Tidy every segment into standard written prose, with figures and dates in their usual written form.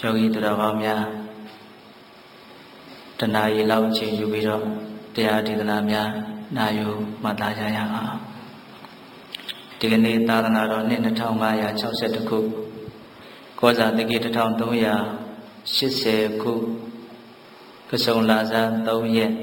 ယောဂီသူတော်ကောင်းများတဏှာရီလောက်ချိန်ယူပြီးတော့တရားဒေသနာများနာယူမှတ်သားကြရအောင်ဒီကနေ့သာသနာတော်နှစ်2562ခုကောဇာတက္ကိ1380ခုကဆုံလာဇန်3ရက်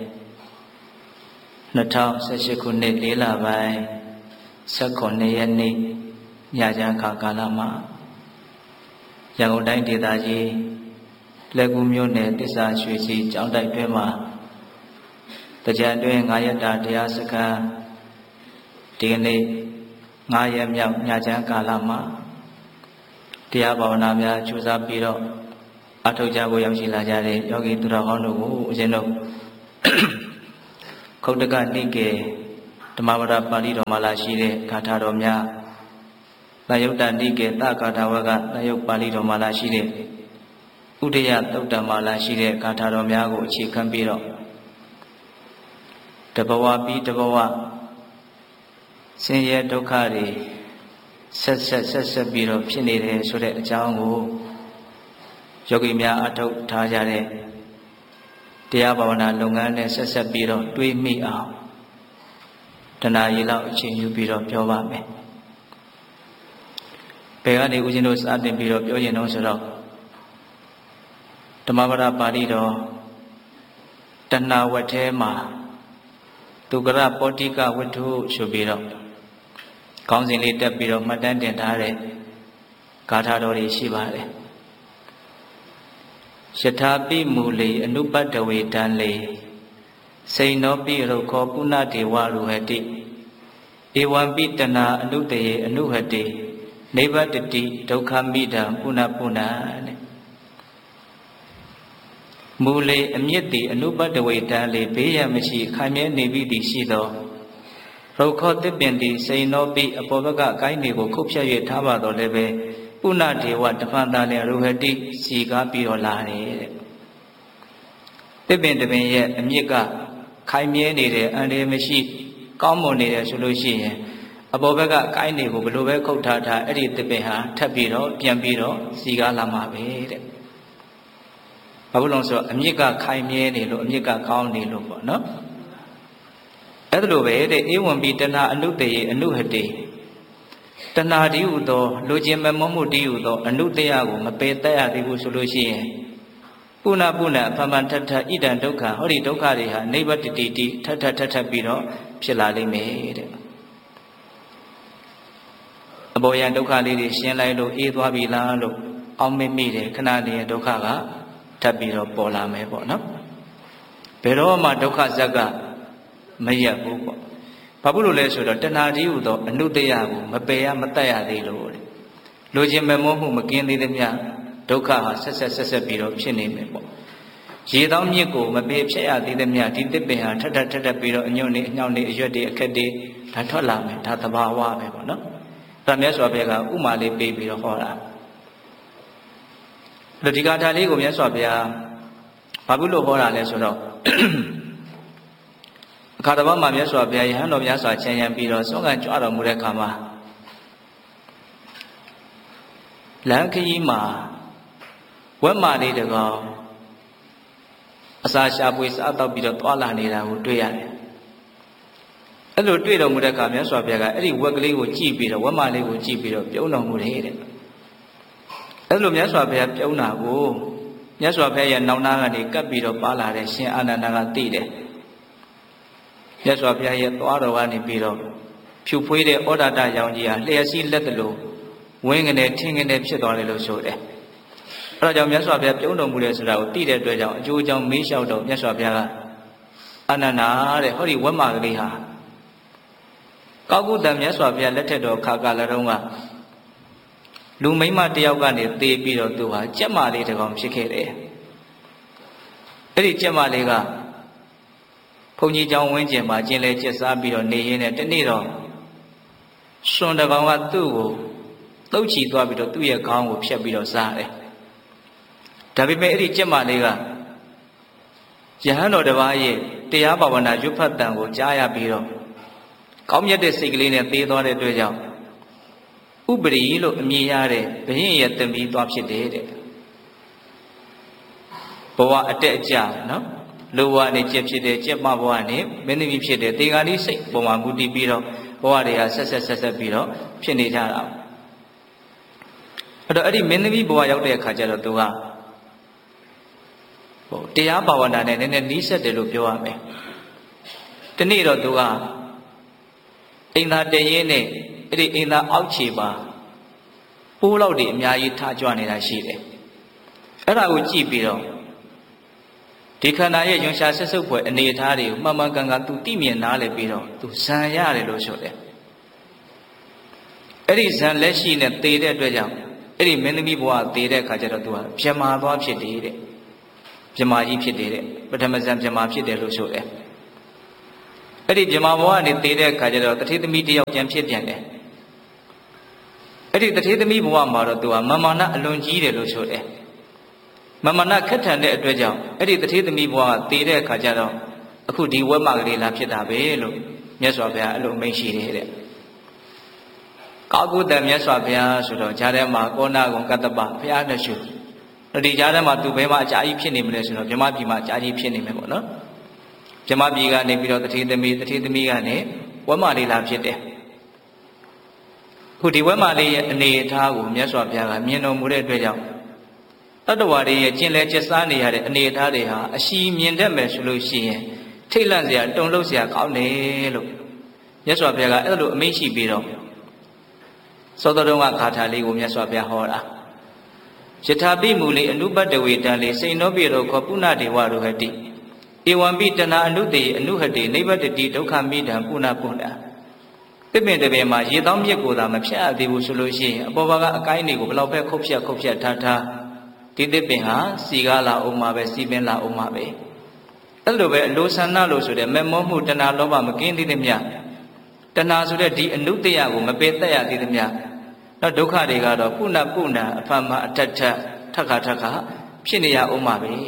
2018ခုနှစ်4လပိုင်း19ရက်နေ့ညချမ်းခါကာလမှာရန်ကုန်တိုင်းဒေသကြီးလက်ကူမြို့နယ်တစ္ဆာရွှေစီကျောင်းတိုက်တွင်မှာတကြံတွင်9ရက်တာတရားစခန်းဒီကနေ့9ရက်မြောက်ညချမ်းကာလမှာတရားဘာဝနာများကြိုးစားပြီးတော့အထောက်ကြဖို့ရောက်ရှိလာကြတဲ့ယောဂီသူတော်ကောင်းတို့ကိုဦးဇင်းတို့ခုတ်တကနိကေဓမ္မပဒပါဠိတော်မှာလာရှိတဲ့ဂါထာတော်များသယုတ်တနိကေသဂါထာဝကသယုတ်ပါဠိတော်မှာလာရှိတဲ့ဥဒယသုတ်တံမှာလာရှိတဲ့ဂါထာတော်များကိုအခြေခံပြီးတော့တဘဝပြီးတဘဝဆင်းရဲဒုက္ခတွေဆက်ပြီးတော့ဖြစ်နေတယ်ဆိုတဲ့အကြောင်းကိုယောဂီများအထောက်ထားကြတဲ့တရားဘာဝနာလုပ်ငန်းနဲ့ဆက်ပြီးတော့တွေးမိအောင်တဏှာရီလောက်အချိန်ယူပြီးတော့ပြောပါမယ်။ဘယ်ကနေဦးဇင်းတို့စတင်ပြီးတော့ပြောရင်တော့ဆိုတော့ဓမ္မပဒပါဠိတော်တဏှာဝတ်ထဲမှာသူကရပောတိကဝတ္ထုဆိုပြီးတော့ခေါင်းစဉ်လေးတက်ပြီးတော့မှတ်တမ်းတင်ထားတဲ့ဂါထာတော်တွေရှိပါတယ်။ယထာပိမူလေအနုပတ္တဝေတံလေစိန်နောပိရုခောပုဏ္ဏဒေဝရုဟတိဧဝံပိတနာအနုတယေအနုဟတိနိဗ္ဗတတိဒုက္ခမိတံပုဏ္ဏပုဏ္ဏတဲ့မူလေအမြင့်တိအနုပတ္တဝေတံလေဘေးရန်မရှိခိုင်မြဲနေပြီးသည်ရှိသောရုခောတစ်ပင်သည်စိန်နောပိအပေါ်ဘက်ကအကိုင်းတွေကိုခုတ်ဖြတ်၍ထားပါတော့လည်းပဲပုဏ္ဏဒေဝတပန်တာလည်းရုဟတိစီကားပြီးတော့လာတယ်တဲ့တစ်ပင်တစ်ပင်ရဲ့အမြင့်ကခိုင်မြဲနေတယ်အန္တရာယ်မရှိကောင်းမွန်နေတယ်ဆိုလို့ရှိရင်အပေါ်ဘက်ကအကိုင်းတွေကိုဘယ်လိုပဲခုတ်ထားထားအဲ့ဒီတစ်ပင်ဟာထပ်ပြီးတော့ပြန်ပြီးတော့စီကားလာမှာပဲတဲ့ဘာလို့လဲဆိုတော့အမြင့်ကခိုင်မြဲနေလို့အမြင့်ကကောင်းနေလို့ပေါ့နော်အဲ့ဒါလိုပဲတဲ့ဧဝံပိတဏအနုတယေအနုဟတိတဏှာဒီဟုသောလူချင်းမမမှုဒီဟုသောအနုတယကိုမပယ်တတ်ရသေးဘူးဆိုလို့ရှိရင်ပုဏ္ဏပုဏ္ဏအဖမန်ထထဣဒံဒုက္ခဟောဒီဒုက္ခတွေဟာနိဗ္ဗတတိတိထထပြီးတော့ဖြစ်လာလိမ့်မယ်တဲ့အပေါ်ယံဒုက္ခလေးတွေရှင်းလိုက်လို့အေးသွားပြီလားလို့အောက်မေ့မိတယ်ခဏလေးဒုက္ခကထပ်ပြီးတော့ပေါ်လာမယ်ပေါ့နော်ဘယ်တော့မှဒုက္ခဇက်ကမရက်ဘူးပေါ့ဘာဖြစ်လို့လဲဆိုတော့တဏှာဒီဟုသောအနုတယကိုမပယ်ရမတတ်ရသေးလို့လူချင်းမမောမှုမကင်းသေးသမျှဒုက္ခဟာဆက်ပြီးတော့ဖြစ်နေမယ်ပေါ့ရေသောမြစ်ကိုမပယ်ဖြတ်ရသေးသမျှဒီတစ်ပင်ဟာထထပြီးတော့အညွန့်နေအညောင်းနေအရွက်တွေအခက်တွေဒါထွက်လာမယ်ဒါသဘာဝပဲပေါ့နော်ဒါမြတ်စွာဘုရားကဥမာလေးပေးပြီးတော့ဟောတာဒီဂါထာလေးကိုမြတ်စွာဘုရားဘာဖြစ်လို့ဟောတာလဲဆိုတော့အခါတစ်ပတ်မှာမြတ်စွာဘုရားယဟန်တော်များစွာချမ်းရံပြီးတော့ဆုံးခံကြွတော်မူတဲ့အခါမှာလမ်းခရီးမှာဝက်မာလေးတကောင်အစာရှာပွေစားတော့ပြီးတော့သွာလာနေတာကိုတွေ့ရတယ်။အဲ့လိုတွေ့တော်မူတဲ့အခါမြတ်စွာဘုရားကအဲ့ဒီဝက်ကလေးကိုကြည့်ပြီးတော့ဝက်မာလေးကိုကြည့်ပြီးတော့ပြုံးတော်မူတယ်တဲ့။အဲ့လိုမြတ်စွာဘုရားပြုံးတာကိုမြတ်စွာဘုရားရဲ့နောင်နာကနေကပ်ပြီးတော့ပါလာတဲ့ရှင်အာနန္ဒာကသိတယ်။မြတ်စွာဘုရားရဲ့သွားတော်ကနေပြီးတော့ဖြူဖွေးတဲ့ဩဒတရောင်ကြီးဟာလျှက်စီးလက်တလို့ဝင်းကနေထင်းကနေဖြစ်သွားတယ်လို့ဆိုတယ်။အဲဒါကြောင့်မြတ်စွာဘုရားပြုံးတော်မူတယ်ဆိုတာကိုသိတဲ့အတွက်ကြောင့်အကျိုးအကြောင်းမေးလျှောက်တော့မြတ်စွာဘုရားကအနန္ဒာတဲ့ဟောဒီဝက်မာကလေးဟာကောက်ကုတံမြတ်စွာဘုရားလက်ထက်တော်ခါကာလတုန်းကလူမိန်းမတယောက်ကနေသေပြီးတော့သူဟာကြက်မာလေးတစ်ကောင်ဖြစ်ခဲ့တယ်။အဲ့ဒီကြက်မာလေးကဘုန်းကြီးကျောင်းဝင်းကျင်မှာကျင်လဲကျက်စားပြီးတော့နေရင်းနဲ့တနေ့တော့စွန်တကောင်ကသူ့ကိုတုတ်ချီသွားပြီးတော့သူ့ရဲ့ခေါင်းကိုဖြတ်ပြီးတော့စားတယ်။ဒါပေမဲ့အဲ့ဒီကြက်မလေးကယဟန်တော်တစ်ပါးရဲ့တရားဘာဝနာရွတ်ဖတ်တန်ကိုကြားရပြီးတော့ကောင်းမြတ်တဲ့စိတ်ကလေးနဲ့သေးသွားတဲ့အတွက်ကြောင့်ဥပရိလို့အမည်ရတဲ့ဘုရင်ရဲ့တမီးသွားဖြစ်တယ်တဲ့ဝအတက်အကျနော်လူဘဝနဲ့ကျက်ဖြစ်တဲ့ကျက်မဘဝနဲ့မင်းသမီးဖြစ်တဲ့တေဂာလိစိတ်ပုံမှာမူတည်ပြီးတော့ဘဝတွေကဆက်ပြီးတော့ဖြစ်နေကြတာအဲ့တော့အဲ့ဒီမင်းသမီးဘဝရောက်တဲ့အခါကျတော့သူကတရားဘာဝနာနဲ့နည်းနည်းနီးစပ်တယ်လို့ပြောရမယ်ဒီနေ့တော့သူကအိမ်သာတရင်နဲ့အဲ့ဒီအိမ်သာအောက်ခြေပါပိုးလောက်တွေအများကြီးထားကြွနေတာရှိတယ်အဲ့ဒါကိုကြည့်ပြီးတော့ဒီခန္ဓာရဲ့ယွန်ရှာဆက်စုပ်ဖွယ်အနေအထားတွေကိုမှန်မှန်ကန်ကန်သူသိမြင်နားလည်ပြီးတော့သူဇံရတယ်လို့ဆိုတယ်အဲ့ဒီဇံလက်ရှိနဲ့သေတဲ့အတွက်ကြောင့်အဲ့ဒီမင်းသမီးဘဝသေတဲ့အခါကျတော့သူကပြမာသွားဖြစ်တယ်တဲ့ပြမာကြီးဖြစ်တယ်တဲ့ပထမဇံပြမာဖြစ်တယ်လို့ဆိုတယ်အဲ့ဒီပြမာဘဝကနေသေတဲ့အခါကျတော့တထေသမီးတယောက်ပြန်ဖြစ်ပြန်တယ်အဲ့ဒီတထေသမီးဘဝမှာတော့သူကမမာနအလွန်ကြီးတယ်လို့ဆိုတယ်မမနာခက်ထန်တဲ့အတွက်ကြောင့်အဲ့ဒီတထေသမီးဘဝကတည်တဲ့အခါကျတော့အခုဒီဝက်မကလေးလာဖြစ်တာပဲလို့မြတ်စွာဘုရားအဲ့လိုမိန့်ရှိတယ်တဲ့ကာကုတ္တမြတ်စွာဘုရားဆိုတော့ဂျာထဲမှာကောနာကုံကတ္တပဘုရားနှစ်ရှုဒီဂျာထဲမှာသူဘယ်မှာအကြာကြီးဖြစ်နေမလဲဆိုတော့ဗြဟ္မပြည်မှာအကြာကြီးဖြစ်နေမယ်ပေါ့နော်ဗြဟ္မပြည်ကနေပြီးတော့တထေသမီးကနေဝက်မလေးလာဖြစ်တယ်ခုဒီဝက်မလေးရဲ့အနေအထားကိုမြတ်စွာဘုရားကမြင်တော်မူတဲ့အတွက်ကြောင့်တတ္တဝါတွေရဲ့ကျင်လည်ကျက်စားနေရတဲ့အနေအထားတွေဟာအရှိမြင်တတ်မယ်ဆိုလို့ရှိရင်ထိတ်လန့်စရာတုန်လှုပ်စရာကောင်းတယ်လို့မြတ်စွာဘုရားကအဲ့လိုအမိန့်ရှိပြီးတော့သောတော်ကဂါထာလေးကိုမြတ်စွာဘုရားဟောတာယထာပိမူလေအနုပတ္တဝေတံလေစိန်နောပိရောခောပုဏ္ဏဒေဝရဟတိဧဝံပိတနာအနုတေအနုဟတေနိဗ္ဗတတိဒုက္ခမိတံပုဏ္ဏပုဏ္ဏတစ်ပင်တစ်ပင်မှာရေတောင်းမြစ်ကိုသာမဖြတ်အပ်သေးဘူးဆိုလို့ရှိရင်အပေါ်ဘာကအကိုင်းတွေကိုဘယ်လောက်ပဲခုတ်ဖြတ်ထားဒီတစ်ပင်ဟာစီကားလာအောင်မှာပဲစီပင်လာအောင်မှာပဲအဲ့လိုပဲအလိုဆန္ဒလို့ဆိုတဲ့မမောမှုတဏှာလောဘမကင်းသေးသမျှတဏှာဆိုတဲ့ဒီအနုတ္တယကိုမပယ်သက်ရသေးသမျှတော့ဒုက္ခတွေကတော့ပုဏ္ဏအဖတ်မှအထက်ထက်ခါဖြစ်နေရအောင်မှာပဲ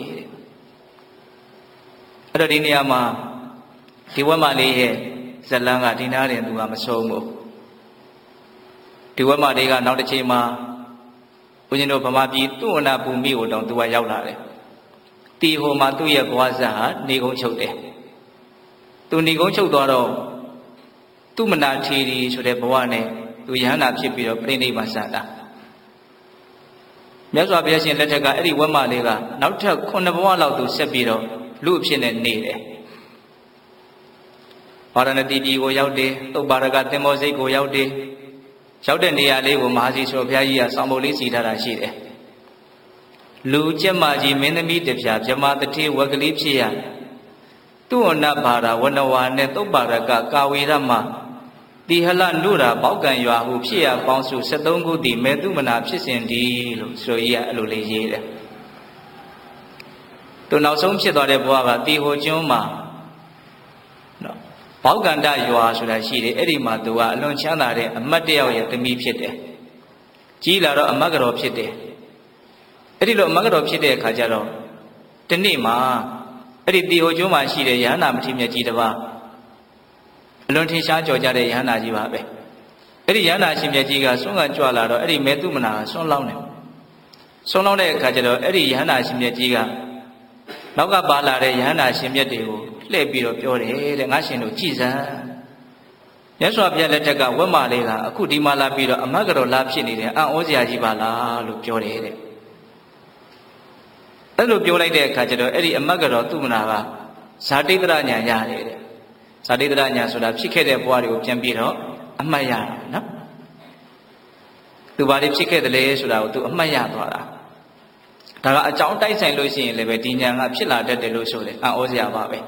အဲ့တော့ဒီနေရာမှာဒီဝက်မလေးရဲ့ဇလန်းကဒီနားရင်သူကမဆုံးဘူးဒီဝက်မလေးကနောက်တစ်ချိန်မှာဦးဇင်းတို့ဗမာပြည်သူ့အနာဘူမိကိုတောင်သူကရောက်လာတယ်တီဟိုမှာသူ့ရဲ့ဘဝဇာဟာနေကုန်းချုပ်တယ်သူနေကုန်းချုပ်သွားတော့သူ့မနာထီရီဆိုတဲ့ဘဝနဲ့သူယဟန္တာဖြစ်ပြီးတော့ပြိဋိဘာစတာမြတ်စွာဘုရားရှင်လက်ထက်ကအဲ့ဒီဝက်မလေးကနောက်ထပ်9ဘဝလောက်သူဆက်ပြီးတော့လူအဖြစ်နဲ့နေတယ်ဗာရဏသီပြည်ကိုရောက်တယ်သုတ်ပါရကသင်္ဘောစိတ်ကိုရောက်တယ်ရောက်တဲ့နေရာလေးကိုမဟာစီဆိုဘုရားကြီးကဆောင်းပုတ်လေးစီထားတာရှိတယ်လူကျက်မကြီးမင်းသမီးတပြားဗြဟ္မာတထေဝက်ကလေးဖြစ်ရသူ့အနဘာရာဝနဝါနဲ့သုတ်ပါရကကာဝေရမတိဟလနုရာပေါကံရွာဟုဖြစ်ရပေါင်းစု73ခုတည်မေတုမနာဖြစ်စဉ်ဒီလို့ဆိုရအဲ့လိုလေးရေးတယ်သူနောက်ဆုံးဖြစ်သွားတဲ့ဘဝကတီဟိုကျွန်းမှာနော်ဘောက်ကန္တရွာဆိုတာရှိတယ်အဲ့ဒီမှာသူကအလွန်ချမ်းသာတဲ့အမတ်တယောက်ရဲ့သမီးဖြစ်တယ်ကြီးလာတော့အမတ်ကတော်ဖြစ်တယ်အဲ့ဒီလိုအမတ်ကတော်ဖြစ်တဲ့အခါကျတော့ဒီနေ့မှာအဲ့ဒီတီဟိုကျွန်းမှာရှိတဲ့ယဟန္တာမထေရမြတ်ကြီးတစ်ပါးအလွန်ထင်ရှားကြော်ကြတဲ့ယဟန္တာကြီးပါပဲအဲ့ဒီယဟန္တာရှင်မြတ်ကြီးကဆွမ်းကကြွလာတော့အဲ့ဒီမေတုမနာကဆွမ်းလောင်းတယ်ဆွမ်းလောင်းတဲ့အခါကျတော့အဲ့ဒီယဟန္တာရှင်မြတ်ကြီးကနောက်ကပါလာတဲ့ယဟန္တာရှင်မြတ်တွေကိုလှည့်ပြီးတော့ပြောတယ်တဲ့ငါရှင်တို့ကြည်စမ်းမြတ်စွာဘုရားလက်ထက်ကဝက်မလေးကအခုဒီမှာလာပြီးတော့အမတ်ကတော်လာဖြစ်နေတယ်အံ့ဩစရာကြီးပါလားလို့ပြောတယ်တဲ့အဲ့လိုပြောလိုက်တဲ့အခါကျတော့အဲ့ဒီအမတ်ကတော်သူမနာကဇာတိတရညာရတယ်တဲ့ဇာတိတရညာဆိုတာဖြစ်ခဲ့တဲ့ဘဝတွေကိုပြန်ပြီးတော့အမှတ်ရတာနော်သူဘာတွေဖြစ်ခဲ့တယ်လဲဆိုတာကိုသူအမှတ်ရသွားတာဒါကအကြောင်းတိုက်ဆိုင်လို့ရှိရင်လည်းပဲဒီညာကဖြစ်လာတတ်တယ်လို့ဆိုတယ်အံ့ဩစရာပါပဲ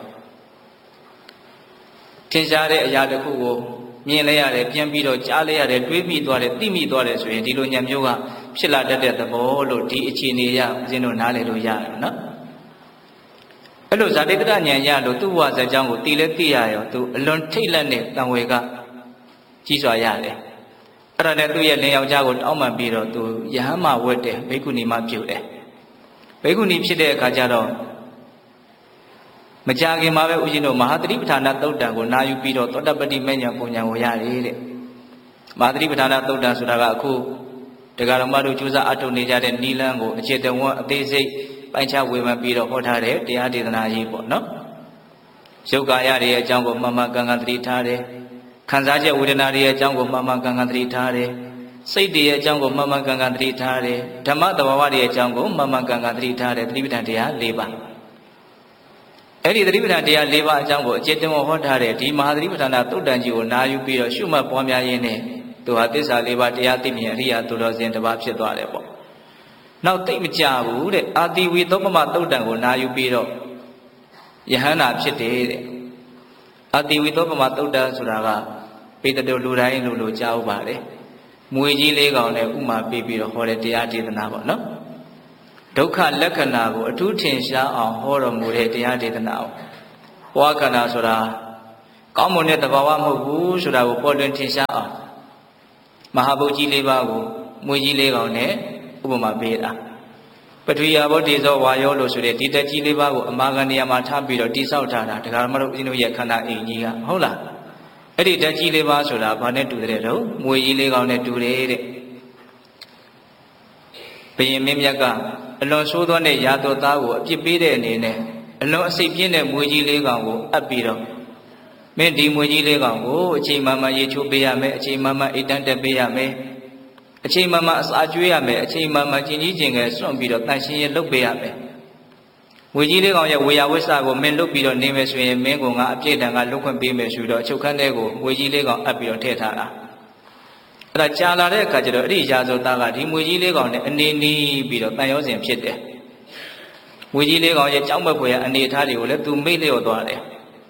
ထင်ရှားတဲ့အရာတစ်ခုကိုမြင်လဲရတယ်ပြန်ပြီးတော့ကြားလဲရတယ်တွေးမိသွားတယ်သိမိသွားတယ်ဆိုရင်ဒီလိုညာမျိုးကဖြစ်လာတတ်တဲ့သဘောလို့ဒီအခြေအနေရဦးဇင်းတို့နားလည်လို့ရတယ်နော်အဲ့လိုဇာတိတရဉာဏ်ရလို့သူ့ဘဝဇာတ်ကြောင်းကိုတည်လဲသိရရောသူအလွန်ထိတ်လန့်တဲ့တန်ဝေကကြီးစွာရတယ်အဲ့ဒါနဲ့သူ့ရဲ့လင်ယောက်ျားကိုတောင်းပန်ပြီးတော့သူယဟမဝတ်တယ်ဘိက္ခုနီမပြုတ်တယ်ဘိက္ခုနီဖြစ်တဲ့အခါကျတော့မကြခင်မှာပဲဦးဇင်းတို့မဟာသတိပဋ္ဌာနသုတ်တံကိုနာယူပြီးတော့သောတပတိမဉ္ဇဉ်ပုံဉဏ်ကိုရတယ်တဲ့မဟာသတိပဋ္ဌာနသုတ်တံဆိုတာကအခုတရားတော်မတို့ကြိုးစားအထုတ်နေကြတဲ့နီလန်းကိုအခြေတဝန်းအသေးစိတ်ပပိုင်းခြားဝေဖန်ပြီးတော့ဟောထားတဲ့တရားဒေသနာကြီးပေါ့နော်ရုပ်ကာယတွေရဲ့အကြောင်းကိုမှန်မှန်ကန်ကန်သတိထားတယ်ခံစားချက်ဝေဒနာတွေရဲ့အကြောင်းကိုမှန်မှန်ကန်ကန်သတိထားတယ်စိတ်တွေရဲ့အကြောင်းကိုမှန်မှန်ကန်ကန်သတိထားတယ်ဓမ္မသဘာဝတွေရဲ့အကြောင်းကိုမှန်မှန်ကန်ကန်သတိထားတယ်သတိပဋ္ဌာန်တရား၄ပါးအဲ့ဒီသတိပဋ္ဌာန်တရား၄ပါးအကြောင်းကိုအကျဉ်းဟောထားတဲ့ဒီမဟာသတိပဋ္ဌာန်သုတ်တန်ကြီးကိုနာယူပြီးတော့ရှုမှတ်ပွားများရင်းနဲ့သူဟာသစ္စာ၄ပါးတရားသိမြင်အရိယာသူတော်စင်တစ်ပါးဖြစ်သွားတယ်ပေါ့နောက်သိမကြဘူးတဲ့အာတိဝီသောပမသုတ်တန်ကိုနာယူပြီးတော့ယဟန္တာဖြစ်တယ်တဲ့အာတိဝီသောပမသုတ်တန်ဆိုတာကပေတတော်လူတိုင်းလို့ကြားဥပါတယ်မွေကြီးလေးကောင်နဲ့ဥမာပေးပြီးတော့ဟောတဲ့တရားဒေသနာပေါ့နော်ဒုက္ခလက္ခဏာကိုအထူးထင်ရှားအောင်ဟောတော်မူတဲ့တရားဒေသနာကိုဘဝခန္ဓာဆိုတာကောင်းမွန်တဲ့သဘာဝမဟုတ်ဘူးဆိုတာကိုပေါ်လွင်ထင်ရှားအောင်မဟာဗုဒ္ဓကြီး၄ပါးကိုမွေကြီးလေးကောင်နဲ့ဥပမာပေးတာပထဝီယဘောတေဇောဝါယောလို့ဆိုတဲ့ဒီတက်ကြီး၄ပါးကိုအမာခံနေရာမှာထားပြီးတော့တိဆောက်ထားတာဒကာမတို့ဦးဇင်းတို့ရဲ့ခန္ဓာအိမ်ကြီးကဟုတ်လားအဲ့ဒီတက်ကြီး၄ပါးဆိုတာဘာနဲ့တူတဲ့တော့မွေကြီးလေးကောင်နဲ့တူတယ်တဲ့ဘုရင်မင်းမြတ်ကအလွန်ဆိုးသောနဲ့ရာတော်သားကိုအပြစ်ပေးတဲ့အနေနဲ့အလွန်အစိတ်ပြင်းတဲ့မွေကြီးလေးကောင်ကိုအပ်ပြီးတော့မင်းဒီမွေကြီးလေးကောင်ကိုအချိန်မှမှရေချိုးပေးရမယ်အချိန်မှမှအိတ်တန်းတက်ပေးရမယ်အချိန်မှမှအစာကျွေးရမယ်အချိန်မှမှကျင်ကြီးကျင်ငယ်စွန့်ပြီးတော့တန်ရှင်းရလုပ်ပေးရမယ်ဝေကြီးလေးကောင်ရဲ့ဝေယဝိဆကိုမင်းလုပ်ပြီးတော့နေမယ်ဆိုရင်မင်းကငါအပြည့်တန်ကလုတ်ခွင့်ပေးမယ်ဆိုတော့အချုပ်ခန်းထဲကိုဝေကြီးလေးကောင်အပ်ပြီးတော့ထည့်ထားတာအဲ့ဒါကြာလာတဲ့အခါကျတော့အဲ့ဒီရာဇဝသားကဒီမွေကြီးလေးကောင်နဲ့အနေနီးပြီးတော့တန်ရောစဉ်ဖြစ်တယ်မွေကြီးလေးကောင်ရဲ့ကြောက်မက်ဖွယ်အနေထားတွေကိုလည်းသူမိတ်လျော့သွားတယ်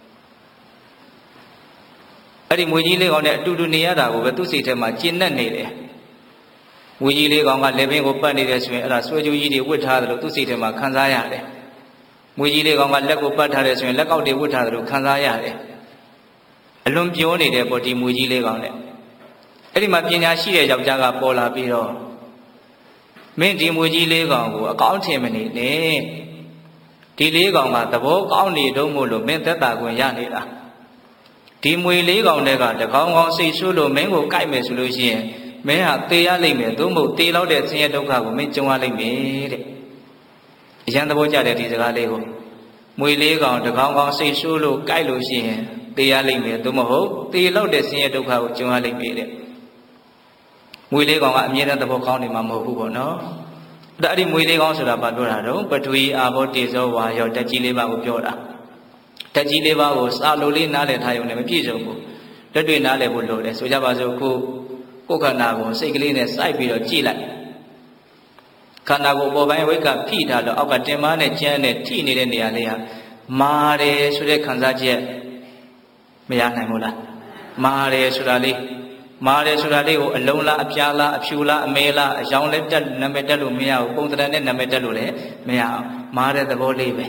အဲ့ဒီမွေကြီးလေးကောင်နဲ့အတူတူနေရတာကိုပဲသူ့စိတ်ထဲမှာကျဉ်နဲ့နေတယ်မွေကြီးလေးကောင်ကလက်ပင်ကိုပတ်နေတယ်ဆိုရင်အဲ့ဒါဆွဲကြိုးကြီးတွေဝတ်ထားတယ်လို့သူ့စိတ်ထဲမှာခံစားရတယ်မွေကြီးလေးကောင်ကလက်ကိုပတ်ထားတယ်ဆိုရင်လက်ကောက်တွေဝတ်ထားတယ်လို့ခံစားရတယ်အလွန်ပြောနေတယ်ပေါ့ဒီမွေကြီးလေးကောင်နဲ့အဲ့ဒီမှာပညာရှိတဲ့ယောက်ျားကပေါ်လာပြီးတော့မင်းဒီမွေကြီးလေးကောင်ကိုအကောင်းထင်မနေနဲ့ဒီလေးကောင်ကသဘောကောင်းနေတော့မို့လို့မင်းသက်သာခွင့်ရနေတာဒီမွေလေးကောင်တွေကတကောင်းကောင်းစိတ်ဆိုးလို့မင်းကိုကြိုက်မယ်ဆိုလို့ရှိရင်မင်းဟာသေရလိမ့်မယ်သို့မဟုတ်သေလောက်တဲ့ဆင်းရဲဒုက္ခကိုမင်းကြုံရလိမ့်မယ်တဲ့အရန်သဘောကျတဲ့ဒီစကားလေးကိုမွေလေးကောင်တကောင်းကောင်းစိတ်ဆိုးလို့ကြိုက်လို့ရှိရင်သေရလိမ့်မယ်သို့မဟုတ်သေလောက်တဲ့ဆင်းရဲဒုက္ခကိုကြုံရလိမ့်မယ်တဲ့မွေလေးကောင်ကအမြဲတမ်းသဘောကောင်းနေမှာမဟုတ်ဘူးပေါ့နော်အဲ့ဒီမွေလေးကောင်ဆိုတာဘာပြောတာတော့ပထဝီအာဘောတေဇောဝါယောတက်ကြီး၄ပါးကိုပြောတာတက်ကြီး၄ပါးကိုစာလိုလေးနားလည်ထားရုံနဲ့မပြည့်စုံဘူးလက်တွေ့နားလည်ဖို့လိုတယ်ဆိုကြပါစို့ကိုယ်ခန္ဓာကိုစိတ်ကလေးနဲ့စိုက်ပြီးတော့ကြည့်လိုက်ခန္ဓာကိုယ်ပေါ်ပိုင်းဝိကဖိထားတော့အောက်ကတင်မားနဲ့ကျန်းနဲ့ထိနေတဲ့နေရာလေးဟာမာတယ်ဆိုတဲ့ခံစားချက်မရနိုင်ဘူးလားမာတယ်ဆိုတာလေးကိုအလုံးလားအပြားလားအဖြူလားအမဲလားအယောင်လည်းတက်နာမည်တက်လို့မရဘူးပုံသဏ္ဍာန်နဲ့နာမည်တက်လို့လည်းမရအောင်မာတဲ့သဘောလေးပဲ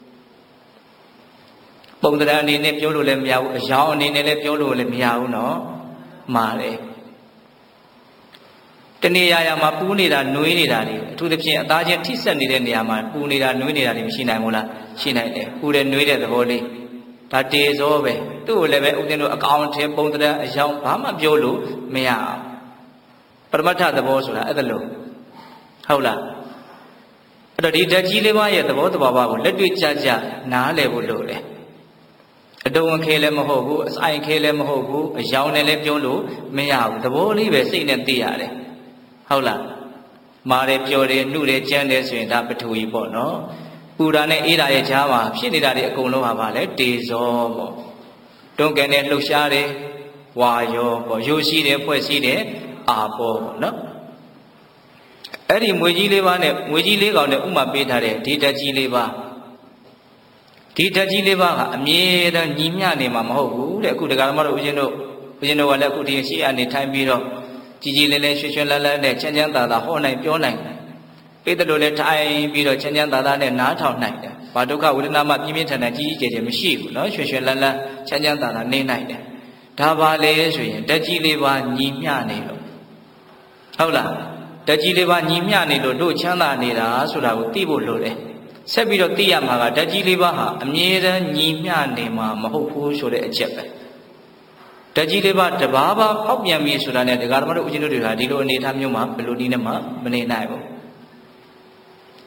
ပုံသဏ္ဍာန်အနေနဲ့ပြောလို့လည်းမရဘူးအယောင်အနေနဲ့လည်းပြောလို့လည်းမရဘူးနော်မာတယ်တနေရာရာမှာပူးနေတာနှွေးနေတာတွေအထူးသဖြင့်အသားချင်းထိဆက်နေတဲ့နေရာမှာပူနေတာနှွေးနေတာတွေမရှိနိုင်ဘူးလားရှိနိုင်တယ်ပူတဲ့နှွေးတဲ့သဘောလေးဒါတေဇောပဲသူ့ကိုလည်းပဲဥစဉ်တို့အကောင်ထဲပုံသဏ္ဍာန်အယောင်ဘာမှပြောလို့မရအောင်ပရမတ္ထသဘောဆိုတာအဲ့ဒါလို့ဟုတ်လားအဲ့တော့ဒီဓာတ်ကြီးလေးပါးရဲ့သဘောတဘာဝကိုလက်တွေ့ကြကြနားလည်ဖို့လိုတယ်အတုံးခဲလည်းမဟုတ်ဘူးအဆိုင်ခဲလည်းမဟုတ်ဘူးအယောင်နဲ့လည်းပြောလို့မရဘူးသဘောလေးပဲစိတ်နဲ့သိရတယ်ဟုတ်လားမာတယ်ပျော်တယ်နှုတယ်ကြမ်းတယ်ဆိုရင်ဒါပထဝီပေါ့နော်ပူတာနဲ့အေးတာရဲ့ကြားမှာဖြစ်နေတာတွေအကုန်လုံးဟာပါလေတေဇောပေါ့တွန်းကန်နဲ့လှုပ်ရှားတယ်ဝါယောပေါ့ရိုးရှိတယ်ဖွဲ့ရှိတယ်အာပေါ့နော်အဲ့ဒီမွေကြီးလေးပါးနဲ့မွေကြီးလေးကောင်နဲ့ဥမာပေးထားတဲ့ဒီဓာတ်ကြီးလေးပါးကအမြဲတမ်းညီမျှနေမှာမဟုတ်ဘူးတဲ့အခုဒကာမတို့ဦးဇင်းတို့ကလည်းအခုဒီရှေ့အနေထိုင်ပြီးတော့ကြီးကြီးလေးလေးရွှွှွှွှလန်းလန်းနဲ့ချမ်းချမ်းသာသာဟောနိုင်ပြောနိုင်ပိတ္တလိုလည်းထိုင်ပြီးတော့ချမ်းချမ်းသာသာနဲ့နားထောင်နိုင်တယ်ဘာဒုက္ခဝေဒနာမှပြင်းပြင်းထန်ထန်ကြီးကြီးကျယ်ကျယ်မရှိဘူးနော်ရွှွှွှလန်းလန်းချမ်းချမ်းသာသာနေနိုင်တယ်ဒါပါလေဆိုရင်ဓာတ်ကြီးလေးပါညီမျှနေလို့ဟုတ်လားဓာတ်ကြီးလေးပါညီမျှနေလို့တို့ချမ်းသာနေတာဆိုတာကိုသိဖို့လိုတယ်ဆက်ပြီးတော့သိရမှာကဓာတ်ကြီးလေးပါဟာအမြဲတမ်းညီမျှနေမှာမဟုတ်ဘူးဆိုတဲ့အချက်ပဲဓာတ်ကြီးလေးပါတဘာဘာဖောက်ပြန်ပြီဆိုတာနဲ့ဒကာဓမ္မတို့ဦးဇင်းတို့တွေကဒီလိုအနေထားမျိုးမှာဘယ်လိုနည်းနဲ့မှမနေနိုင်ဘူး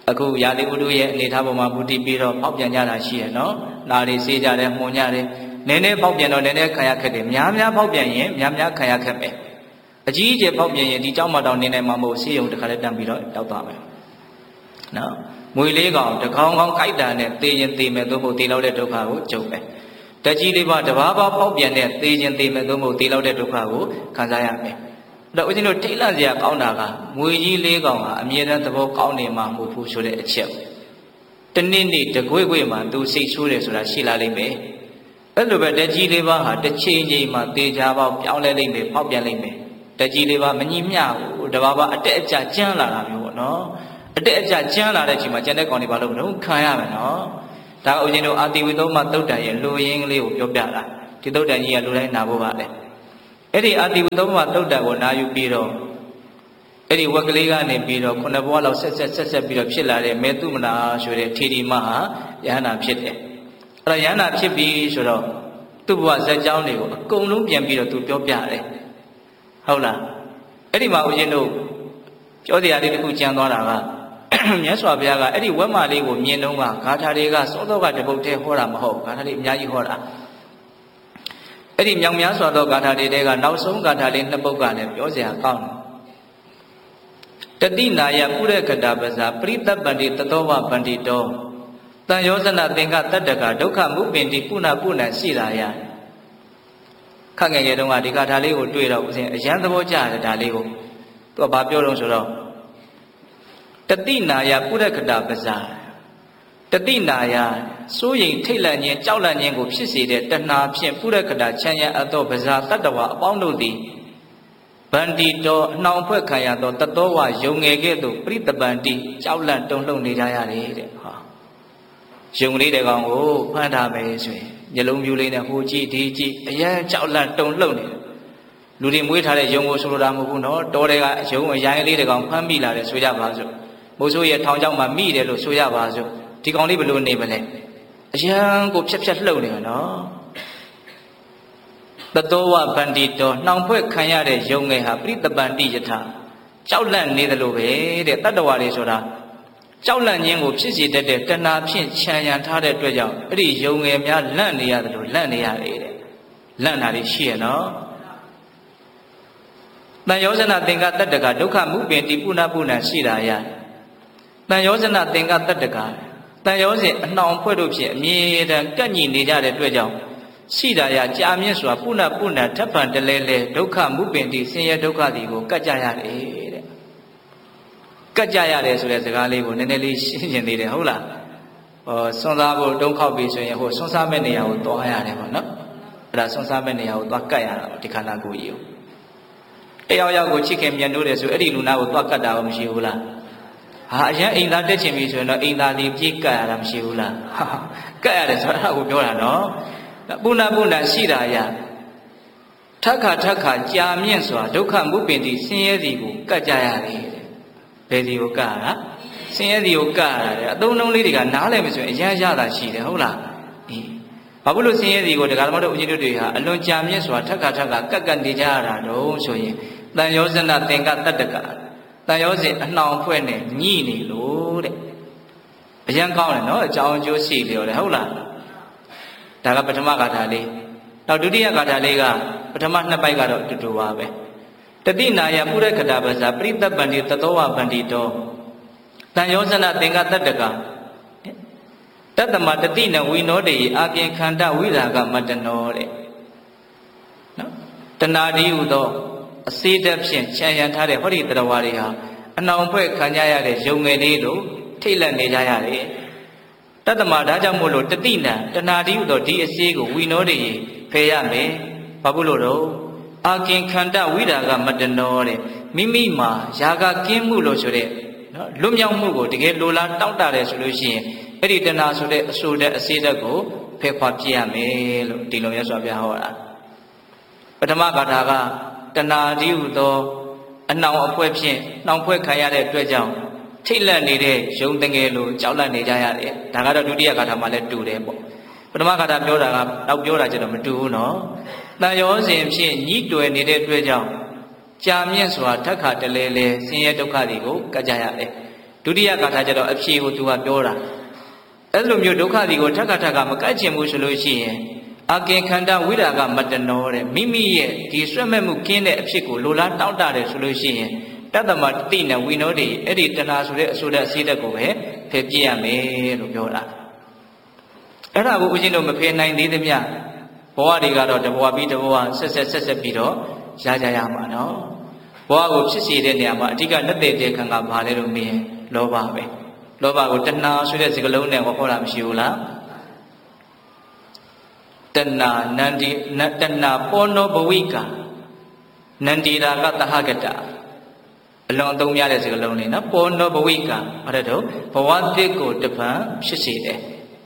အခုရာသီဥတုရဲ့အနေထားပေါ်မှာမူတည်ပြီးတော့ပေါက်ပြန်ကြတာရှိရနော်။နားတွေစေးကြတယ်မှုန်ကြတယ်နည်းနည်းပေါက်ပြန်တော့နည်းနည်းခံရခက်တယ်များများပေါက်ပြန်ရင်များများခံရခက်မယ်။အကြီးအကျယ်ပေါက်ပြန်ရင်ဒီเจ้าမတောင်နေနိုင်မှာမဟုတ်ဆေးရုံတစ်ခါလေးတန်းပြီးတော့တောက်သွားမယ်။နော်။မွေလေးကောင်တကောင်ကောင်ကြိုက်တာနဲ့သေရင်သေမယ်သို့မဟုတ်သေလောက်တဲ့ဒုက္ခကိုကြုံမယ်။တက်ကြီးလေးပါတဘာပေါက်ပြန်တဲ့သေရင်သေမယ်သို့မဟုတ်သေလောက်တဲ့ဒုက္ခကိုခံစားရမယ်။တော့ဦးဇင်းတို့ထိတ်လန့်စရာကောင်းတာကမွေကြီးလေးကောင်ဟာအမြဲတမ်းသဘောကောင်းနေမှာမဟုတ်ဘူးဆိုတဲ့အချက်တနေ့နေ့တကွေ့ကွေ့မှာသူစိတ်ဆိုးတယ်ဆိုတာရှိလာလိမ့်မယ်အဲ့လိုပဲတက်ကြီးလေးပါဟာတစ်ချိန်ချိန်မှာတေချာပေါက်ပြောင်းလဲလိမ့်မယ်ပေါက်ပြန်လိမ့်မယ်တက်ကြီးလေးပါမညီမျှဘူးတဘာဘာအတက်အကျကျန်းလာတာမျိုးပေါ့နော်အတက်အကျကျန်းလာတဲ့အချိန်မှာကျန်တဲ့ကောင်တွေဘာလို့မလုပ်ခံရမယ်နော်ဒါကဦးဇင်းတို့အာတိဝိသောမသုတ်တန်ရဲ့လူရင်းကလေးကိုပြောပြတာဒီသုတ်တန်ကြီးကလူတိုင်းနာဖို့ပါလေအဲ့ဒီအာတိဝိသောမသုတ်တန်ကိုနာယူပြီးတော့အဲ့ဒီဝက်ကလေးကနေပြီးတော့ခုနှစ်ဘဝလောက်ဆက်ပြီးတော့ဖြစ်လာတဲ့မေတုမနာဆိုတဲ့ထေရီမဟာယဟနာဖြစ်တယ်အဲ့တော့ယဟနာဖြစ်ပြီးဆိုတော့သူ့ဘဝဇာတ်ကြောင်းတွေကိုအကုန်လုံးပြန်ပြီးတော့သူပြောပြတယ်ဟုတ်လားအဲ့ဒီမှာဦးဇင်းတို့ပြောတရားလေးတစ်ခုကြံသွားတာကမြတ်စွာဘုရားကအဲ့ဒီဝက်မလေးကိုမြင်တော့ကဂါထာတွေကစောစောကတပုတ်တည်းဟောတာမဟုတ်ဂါထာလေးအများကြီးဟောတာအဲ့ဒီမြောင်များစွာသောဂါထာတွေကနောက်ဆုံးဂါထာလေးနှစ်ပုဒ်ကလည်းပြောစရာကောင်းတယ်တတိနာယပုရကတာပဇာပရိသပ္ပန္တိတသောဝဗန္တိတောတန်ယောဇနသင်္ကတတ္တကဒုက္ခမုပ္ပင်တိပုဏ္ဏပုဏ္ဏရှိတာယခက်ငယ်ငယ်တုန်းကဒီဂါထာလေးကိုတွေ့တော့ဦးဇင်းအရန်သဘောကျတယ်ဒါလေးကိုသူကဘာပြောတော့ဆိုတော့တတိနာယပုရကတာပဇာတတိနာယစိုးရိမ်ထိတ်လန့်ခြင်းကြောက်လန့်ခြင်းကိုဖြစ်စေတဲ့တဏှာဖြင့်ပုရကတာချမ်းရအပ်သောပဇာတတ္တဝအပေါင်းတို့သည်ဗန္တိတောအနှောင်ဖွဲ့ခံရသောတသောဝယုံငယ်ကဲ့သို့ပရိတပန္တိကြောက်လန့်တုန်လှုပ်နေကြရတယ်တဲ့ဟာယုံလေးတဲ့ကောင်ကိုဖမ်းထားမယ်ဆိုရင်မျက်လုံးပြူလေးနဲ့ဟိုကြည့်ဒီကြည့်အရန်ကြောက်လန့်တုန်လှုပ်နေတယ်လူတွေမွေးထားတဲ့ယုံကိုဆိုလိုတာမဟုတ်ဘူးနော်တောတွေကယုံအရိုင်းလေးတဲ့ကောင်ဖမ်းမိလာတယ်ဆိုကြပါစို့မိုးဆိုးရဲ့ထောင်ချောက်မှာမိတယ်လို့ဆိုရပါစို့ဒီကောင်လေးဘယ်လိုနေမလဲအရန်ကိုဖြက်လှုပ်နေမှာနော်တသောဝဗန္တိတောနှောင်ဖွဲ့ခံရတဲ့ယုံငယ်ဟာပရိတပန္တိယထကြောက်လန့်နေတယ်လို့ပဲတဲ့တတ္တဝါတွေဆိုတာကြောက်လန့်ခြင်းကိုဖြစ်စေတတ်တဲ့တဏှာဖြင့်ခြံရံထားတဲ့အတွက်ကြောင့်အဲ့ဒီယုံငယ်များလန့်နေရတယ်လို့လန့်နေရတယ်တဲ့လန့်တာတွေရှိရနော်တန်ယောဇနသင်္ကတတ္တကဒုက္ခမုပ္ပင်တိပုဏ္ဏပုဏ္ဏရှိတာယတန်ယောဇနသင်္ကတတ္တကတန်ယောဇဉ်အနှောင်ဖွဲ့တို့ဖြင့်အမြဲတမ်းကန့်ညီနေကြတဲ့အတွက်ကြောင့်ရှိတာရကြာမြင့်စွာပုဏ္ဏပုဏ္ဏထပ်ပံတလဲလဲဒုက္ခမုပ္ပင်တိဆင်းရဲဒုက္ခသည်ကိုကတ်ကြရတယ်တဲ့ကတ်ကြရတယ်ဆိုတဲ့စကားလေးကိုနည်းနည်းလေးရှင်းကျင်သေးတယ်ဟုတ်လားဆွမ်းစားဖို့တုံးခောက်ပြီးဆိုရင်ဟိုဆွမ်းစားမဲ့နေရာကိုသွားရတယ်ပေါ့နော်အဲ့ဒါဆွမ်းစားမဲ့နေရာကိုသွားကတ်ရတာဒီခန္ဓာကိုယ်ကြီးကိုတယောက်ယောက်ကိုချစ်ခင်မြတ်နိုးတယ်ဆိုအဲ့ဒီလူနာကိုသွားကတ်တာမှမရှိဘူးလားဟာအရင်အိမ်သားတက်ချင်ပြီဆိုရင်တော့အိမ်သားလေးပြေးကတ်ရတာမရှိဘူးလားကတ်ရတယ်ဆိုတော့အဲ့ဒါကိုပြောတာနော်ပုဏ္ဏပုဏ္ဏရှိတာယထက်ခါကြာမြင့်စွာဒုက္ခမုပ္ပင်တိဆင်းရဲစီကိုကတ်ကြရတယ်ဘယ်စီကိုကတ်ရတာဆင်းရဲစီကိုကတ်ရတယ်အသုံးလုံးလေးတွေကနားလည်မယ်ဆိုရင်အရန်ရတာရှိတယ်ဟုတ်လားအေးဘာဖြစ်လို့ဆင်းရဲစီကိုဒကာဓမ္မတို့ဦးကြီးတို့တွေဟာအလွန်ကြာမြင့်စွာထက်ခါကတ်နေကြရတာတော့ဆိုရင်တန်ယောဇနသင်္ကတတ္တကတန်ယောဇဉ်အနှောင်ဖွဲ့နဲ့ညှိနေလို့တဲ့အရန်ကောင်းတယ်နော်အကြောင်းအကျိုးရှိလျော်တယ်ဟုတ်လားဒါကပထမဂါထာလေးနောက်ဒုတိယဂါထာလေးကပထမနှစ်ပိုက်ကတော့တူတူပါပဲတတိနာယပုရကတာပဇာပရိသပ္ပန္တိတသောဝဗန္တိတောတန်ယောဇနသင်္ကတတ္တကတတ္တမတတိနဝိနောတေအာပြင်ခန္ဓဝိရာဂမတ္တနောတဲ့နော်တဏှာဒီဟုသောအစေတဖြင့်ခြံရံထားတဲ့ဟောဒီတရားဝါတွေဟာအနှောင်ဖွဲ့ခံကြရတဲ့ယုံငယ်လေးတို့ထိတ်လန့်နေကြရတယ်တတ္တမဒါကြောင့်မို့လို့တတိနံတဏှာတိဟုသောဒီအစေးကိုဝိနောတေဖယ်ရမယ်ဘာဖြစ်လို့တော့အာကင်ခန္ဓဝိရာဂမတ္တနောတဲ့မိမိမှာယာဂကင်းမှုလို့ဆိုတဲ့နော်လွတ်မြောက်မှုကိုတကယ်လိုလားတောင့်တတယ်ဆိုလို့ရှိရင်အဲ့ဒီတဏှာဆိုတဲ့အဆိုတဲ့အစေးတက်ကိုဖယ်ခွာပြရမယ်လို့ဒီလိုရဆိုပြဟောတာပထမဂါထာကတဏှာတိဟုသောအနှောင်အဖွဲဖြင့်နှောင်ဖွဲခံရတဲ့အတွက်ကြောင့်ထိတ်လန့်နေတဲ့ယုံတငယ်လိုကြောက်လန့်နေကြရတယ်ဒါကတော့ဒုတိယဂါထာမှာလည်းတူတယ်ပေါ့ပထမဂါထာပြောတာကနောက်ပြောတာကျတော့မတူဘူးနော်တန်ရောစဉ်ဖြင့်ညှိတွယ်နေတဲ့အတွက်ကြောင့်ကြာမြင့်စွာထက်ခါတလဲလဲဆင်းရဲဒုက္ခတွေကိုကတ်ကြရတယ်ဒုတိယဂါထာကျတော့အဖြေကိုသူကပြောတာအဲ့လိုမျိုးဒုက္ခတွေကိုထပ်ခါမကတ်ချင်ဘူးဆိုလို့ရှိရင်အကင်ခန္ဓာဝိရာဂမတနောတဲ့မိမိရဲ့ဒီဆွဲမဲ့မှုကင်းတဲ့အဖြစ်ကိုလိုလားတောင့်တတယ်ဆိုလို့ရှိရင်တတ္တမတိနဲ့ဝိနောတွေအဲ့ဒီတဏှာဆိုတဲ့အဆိုတဲ့အစိတ်ကိုပဲဖယ်ပြရမယ်လို့ပြောတာအဲ့ဒါကိုဦးဇင်းတို့မဖယ်နိုင်သေးသမျှဘဝတွေကတော့တဘဝပြီးတဘဝဆက်ပြီးတော့ရကြရမှာနော်ဘဝကိုဖြစ်စေတဲ့နေရာမှာအဓိကလက်သေးတဲ့ခံကဘာလဲလို့မေးရင်လောဘပဲလောဘကိုတဏှာဆိုတဲ့စကားလုံးနဲ့ဟောတာမရှိဘူးလားတဏှာနန္ဒီတဏှာပောနောဘဝိကနန္ဒီရာကတဟကတအလွန်အသုံးများတဲ့စကားလုံးလေးနော်ပောနောဘဝိကအဲ့ဒါတော့ဘဝတစ်ကိုတပံဖြစ်စေတယ်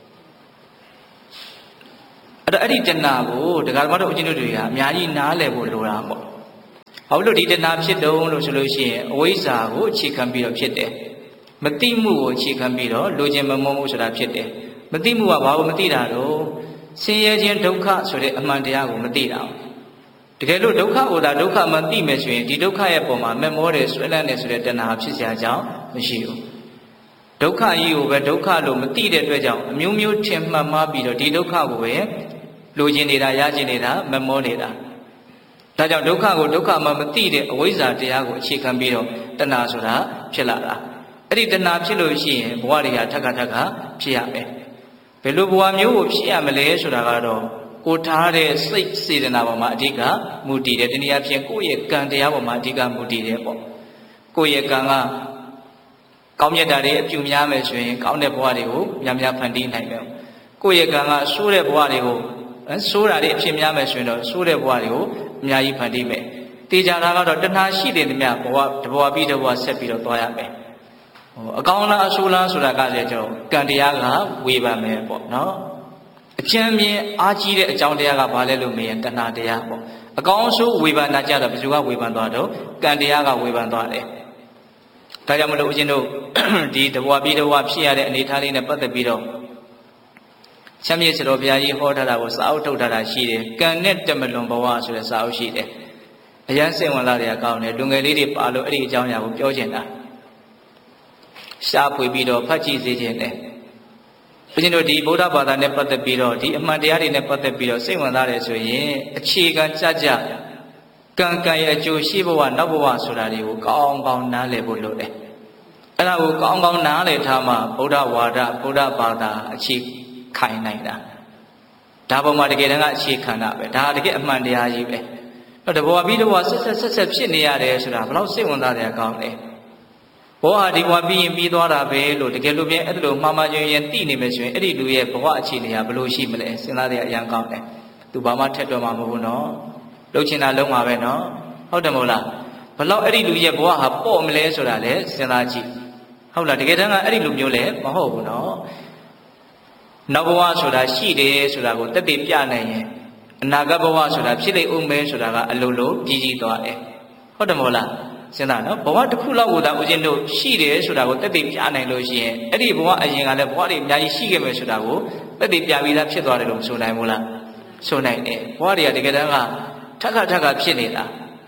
အဲ့ဒီတဏှာကိုဒကာဓမ္မတို့အကျဉ်းတို့တွေကအများကြီးနားလည်ဖို့လိုတာပေါ့ဘာလို့ဒီတဏှာဖြစ်တုံးလို့ဆိုလို့ရှိရင်အဝိဇ္ဇာကိုအခြေခံပြီးတော့ဖြစ်တယ်မတိမှုကိုအခြေခံပြီးတော့လိုချင်မမုန်းမှုဆိုတာဖြစ်တယ်မတိမှုကဘာကိုမတိတာတော့ဆင်းရဲခြင်းဒုက္ခဆိုတဲ့အမှန်တရားကိုမသိတာတကယ်လို့ဒုက္ခကိုသာဒုက္ခမှသိမယ်ဆိုရင်ဒီဒုက္ခရဲ့ပုံမှာမမောတယ်ဆွဲလန်းတယ်ဆိုတဲ့တဏှာဖြစ်စရာကြောင်းမရှိဘူးဒုက္ခကြီးကိုပဲဒုက္ခလို့မသိတဲ့အတွက်ကြောင့်အမျိုးမျိုးထင်မှတ်မှားပြီးတော့ဒီဒုက္ခကိုပဲလိုချင်နေတာရချင်နေတာမမောနေတာဒါကြောင့်ဒုက္ခကိုဒုက္ခမှမသိတဲ့အဝိဇ္ဇာတရားကိုအခြေခံပြီးတော့တဏှာဆိုတာဖြစ်လာတာအဲ့ဒီတဏှာဖြစ်လို့ရှိရင်ဘဝတွေကထပ်ခါဖြစ်ရမယ်ဘယ်လိုဘဝမျိုးကိုဖြစ်ရမလဲဆိုတာကတော့ကိုထားတဲ့စိတ်စေတနာပေါ်မှာအဓိကမူတည်တယ်ဒီနေရာဖြင့်ကိုယ့်ရဲ့ကံတရားပေါ်မှာအဓိကမူတည်တယ်ပေါ့ကိုယ့်ရဲ့ကံကကောင်းမြတ်တာတွေအပြုများမယ်ဆိုရင်ကောင်းတဲ့ဘဝတွေကိုများဖန်တီးနိုင်တယ်ကိုယ့်ရဲ့ကံကဆိုးတဲ့ဘဝတွေကိုဆိုးတာတွေအဖြစ်များမယ်ဆိုရင်တော့ဆိုးတဲ့ဘဝတွေကိုအများကြီးဖန်တီးမယ်တေချာတာကတော့တဏှာရှိတဲ့မြတ်ဘဝတဘဝပြီးတဘဝဆက်ပြီးတော့သွားရမယ်အကောင်းလားအဆိုးလားဆိုတာကလည်းကျွန်တော်ကံတရားကဝေဖန်မယ်ပေါ့နော်အကျဉ်းမြင်အားကြီးတဲ့အကြောင်းတရားကဘာလဲလို့မေးရင်တဏှာတရားပေါ့အကောင်းဆိုးဝေဖန်တာကြတော့ဘယ်သူကဝေဖန်သွားတော့ကံတရားကဝေဖန်သွားတယ်ဒါကြောင့်မလို့ဦးဇင်းတို့ဒီတဘဝပြီးတဘဝဖြစ်ရတဲ့အနေအထားလေးနဲ့ပတ်သက်ပြီးတော့ချမ်းမြေ့စတော်ဘုရားကြီးဟောထားတာကိုစာအုပ်ထုတ်ထားတာရှိတယ်ကံနဲ့တမလွန်ဘဝဆိုတဲ့စာအုပ်ရှိတယ်အရန်စိတ်ဝင်လာတဲ့အကောင်းနဲ့လူငယ်လေးတွေပါလို့အဲ့ဒီအကြောင်းအရာကိုပြောချင်တာရှားဖွေပြီးတော့ဖတ်ကြည့်စေခြင်းနဲ့ဘုရားတို့ဒီဗုဒ္ဓဘာသာနဲ့ပတ်သက်ပြီးတော့ဒီအမှန်တရားတွေနဲ့ပတ်သက်ပြီးတော့စိတ်ဝင်စားတယ်ဆိုရင်အခြေခံကြကံရဲ့အကျိုးရှိဘဝနောက်ဘဝဆိုတာတွေကိုကောင်းနားလည်ဖို့လိုတယ်အဲ့ဒါကိုကောင်းနားလည်ထားမှဗုဒ္ဓဝါဒဗုဒ္ဓဘာသာအခြေခိုင်နိုင်တာဒါပေါ်မှာတကယ်တမ်းကအခြေခံတာပဲဒါတကယ်အမှန်တရားကြီးပဲတဘဝပြီးတဘဝဆက်ဖြစ်နေရတယ်ဆိုတာဘယ်လောက်စိတ်ဝင်စားတယ်ကောင်းလဲဘောဟာဒီဘဝပြီးရင်ပြီးသွားတာပဲလို့တကယ်လို့ပြန်အဲ့လိုမှားရင်သိနေမယ်ဆိုရင်အဲ့ဒီလူရဲ့ဘဝအခြေအနေကဘယ်လိုရှိမလဲစဉ်းစားရအရင်ကောင်းတယ်သူဘာမှထက်တော့မှာမဟုတ်ဘူးနော်လှုပ်ချင်တာလုံးမှာပဲနော်ဟုတ်တယ်မဟုတ်လားဘယ်လောက်အဲ့ဒီလူရဲ့ဘဝဟာပေါ့မလဲဆိုတာလည်းစဉ်းစားကြည့်ဟုတ်လားတကယ်တမ်းကအဲ့ဒီလူမျိုးလည်းမဟုတ်ဘူးနော်နောက်ဘဝဆိုတာရှိတယ်ဆိုတာကိုတက်တည်ပြနိုင်ရင်အနာဂတ်ဘဝဆိုတာဖြစ်လိမ့်ဦးမယ်ဆိုတာကအလိုလိုကြီးသွားတယ်ဟုတ်တယ်မဟုတ်လားစဉ်းစားနော်ဘဝတစ်ခုလောက်ကိုသာဦးဇင်းတို့ရှိတယ်ဆိုတာကိုတက်တည်ပြနိုင်လို့ရှိရင်အဲ့ဒီဘဝအရင်ကလည်းဘဝတွေအများကြီးရှိခဲ့မယ်ဆိုတာကိုတက်တည်ပြပြီးသားဖြစ်သွားတယ်လို့မဆိုနိုင်ဘူးလားဆိုနိုင်တယ်ဘဝတွေကတကယ်တမ်းကထက်ခါဖြစ်နေတာ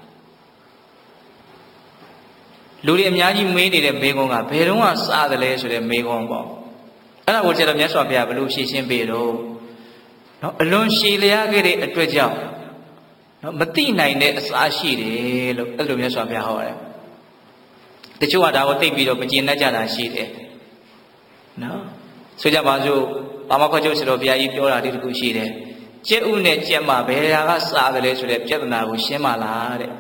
လူတွေအများကြီးမေးနေတဲ့မေးခွန်းကဘယ်တော့မှစတယ်လဲဆိုတဲ့မေးခွန်းပေါ့အဲ့ဒါကိုကျတော့မြတ်စွာဘုရားဘယ်လိုဖြေရှင်းပေးတော့နော်အလွန်ရှည်လျားခဲ့တဲ့အတွက်ကြောင့်နော်မသိနိုင်တဲ့အစားရှိတယ်လို့အဲ့လိုမြတ်စွာဘုရားဟောတယ်တချို့ကဒါကိုသိပြီးတော့မကျေနပ်ကြတာရှိတယ်နော်ဆိုကြပါစို့ပါမခောကျုပ်ဆရာတော်ဘုရားကြီးပြောတာဒီတခုရှိတယ်ကျက်ဥနဲ့ကျက်မဘယ်ဟာကစားတယ်လဲဆိုတဲ့ပြဿနာကိုရှင်းပါလားတဲ့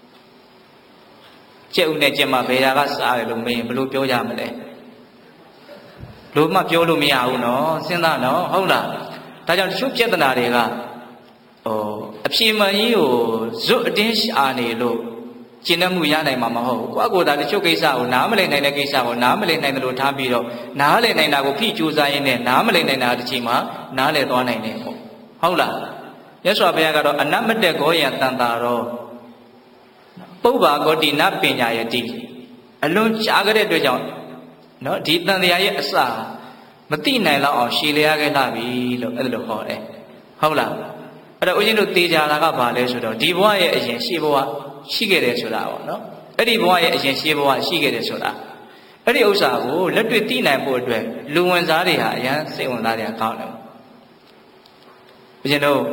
ကျက်ဥနဲ့ကျက်မဘယ်ဟာကစားတယ်လို့မေးရင်ဘယ်လိုပြောကြမလဲလို့မှပြောလို့မရဘူးနော်စဉ်းစားနော်ဟုတ်လားဒါကြောင့်တချို့ပြဿနာတွေကအဖြေမှန်ကြီးကိုဇွတ်အတင်းရှာနေလို့ကျင့်တတ်မှုရနိုင်မှာမဟုတ်ဘူးကိုယ့်ကိုယ်သာတချို့ကိစ္စကိုနားမလည်နိုင်တဲ့ကိစ္စကိုနားမလည်နိုင်တယ်လို့ထားပြီးတော့နားလည်နိုင်တာကိုဖိကြိုးစားရင်းနဲ့နားမလည်နိုင်တာတစ်ချိန်မှာနားလည်သွားနိုင်တယ်ပေါ့ဟုတ်လားမြတ်စွာဘုရားကတော့အနမတ္တကောယံတန်တာရောပုဗ္ဗာကောတိနပညာယတိအလွန်ကြားကြတဲ့အတွက်ကြောင့်နော်ဒီတန်တရားရဲ့အစမသိနိုင်တော့အောင်ရှည်လျားခဲ့လာပြီလို့အဲ့လိုဟောတယ်ဟုတ်လားအဲ့တော့ဦးဇင်းတို့သိကြတာကဘာလဲဆိုတော့ဒီဘဝရဲ့အရင်ရှေးဘဝရှိခဲ့တယ်ဆိုတာပေါ့နော်အဲ့ဒီဘဝရဲ့အရင်ရှေးဘဝရှိခဲ့တယ်ဆိုတာအဲ့ဒီဥစ္စာကိုလက်တွေ့သိနိုင်ဖို့အတွက်လူဝင်စားတွေဟာအရန်စိတ်ဝင်စားတယ်ကောင်းတယ်ဦးဇင်းတို့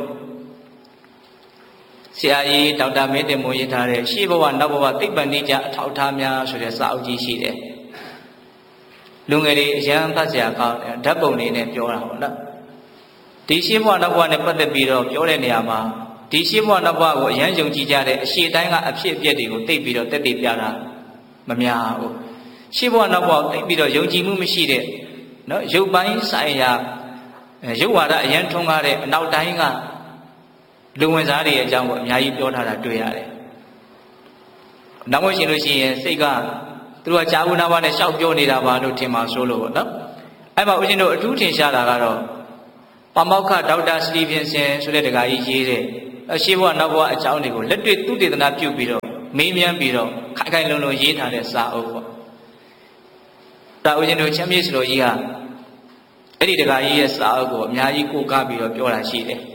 ဆရာကြီးဒေါက်တာမင်းတင်မိုးရေးထားတဲ့ရှေးဘဝနောက်ဘဝသိပ္ပံနည်းကျအထောက်အထားများဆိုတဲ့စာအုပ်ကြီးရှိတယ်လူငယ်တွေအရန်ဖတ်စရာကောင်းတယ်ဓာတ်ပုံလေးနဲ့ပြောတာပေါ့နော်ဒီရှေးဘဝနောက်ဘဝနဲ့ပတ်သက်ပြီးတော့ပြောတဲ့နေရာမှာဒီရှေးဘဝနောက်ဘဝကိုအရန်ယုံကြည်ကြတဲ့အရှေ့တိုင်းကအဖြစ်အပျက်တွေကိုသိပြီးတော့တက်တည်ပြတာမများဘူးရှေးဘဝနောက်ဘဝသိပြီးတော့ယုံကြည်မှုမရှိတဲ့နော်ရုပ်ပိုင်းဆိုင်ရာရုပ်ဝါဒအရန်ထွန်းကားတဲ့အနောက်တိုင်းကလူဝင်စားတွေရဲ့အကြောင်းကိုအများကြီးပြောထားတာတွေ့ရတယ်။နောက်မှရှင်လို့ရှိရင်စိတ်ကသူတို့ကကြာဘူးနာပါနဲ့ရှောက်ပြောနေတာပါလို့ထင်ပါဆိုလို့ပေါ့နော်။အဲ့မှာဦးဇင်းတို့အထူးထင်ရှားတာကတော့ပါမောက္ခဒေါက်တာစတီဗင်ဆင်ဆိုတဲ့တက္ကရာကြီးရေးတဲ့ရှေးဘဝနောက်ဘဝအကြောင်းတွေကိုလက်တွေ့သုတေသနပြုပြီးတော့မေးမြန်းပြီးတော့ခိုင်ခိုင်လုံလုံရေးထားတဲ့စာအုပ်ပေါ့။ဒါဦးဇင်းတို့ချမ်းမြေ့စလိုကြီးကအဲ့ဒီတက္ကရာကြီးရဲ့စာအုပ်ကိုအများကြီးကိုးကားပြီးတော့ပြောတာရှိတယ်။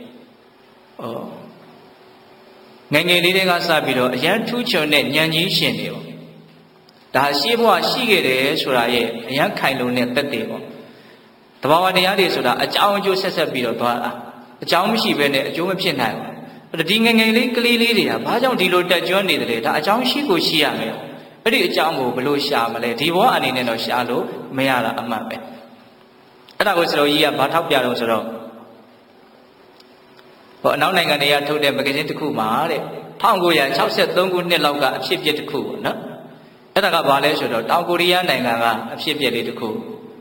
ငယ်ငယ်လေးတွေကစပြီးတော့အရန်ထူးချွန်တဲ့ဉာဏ်ကြီးရှင်တွေပေါ့ဒါရှေးဘဝရှိခဲ့တယ်ဆိုတာရဲ့အရန်ခိုင်လုံတဲ့သက်သေပေါ့တဘာဝတရားတွေဆိုတာအကြောင်းအကျိုးဆက်ဆက်ပြီးတော့သွားတာအကြောင်းမရှိဘဲနဲ့အကျိုးမဖြစ်နိုင်ဘူးဒီငယ်ငယ်လေးကလေးလေးတွေကဘာကြောင့်ဒီလိုတက်ကြွနေတယ်လဲဒါအကြောင်းရှိကိုရှိရမယ်အဲ့ဒီအကြောင်းကိုဘယ်လိုရှာမလဲဒီဘဝအနေနဲ့တော့ရှာလို့မရတာအမှန်ပဲအဲ့ဒါကိုစတော်ကြီးကဘာထောက်ပြတော့ဆိုတော့အနောက်နိုင်ငံတွေကထုတ်တဲ့မဂ္ဂဇင်းတစ်ခုမှာတဲ့1963ခုနှစ်လောက်ကအဖြစ်အပျက်တစ်ခုပေါ့နော်အဲ့ဒါကဘာလဲဆိုတော့တောင်ကိုရီးယားနိုင်ငံကအဖြစ်အပျက်လေးတစ်ခု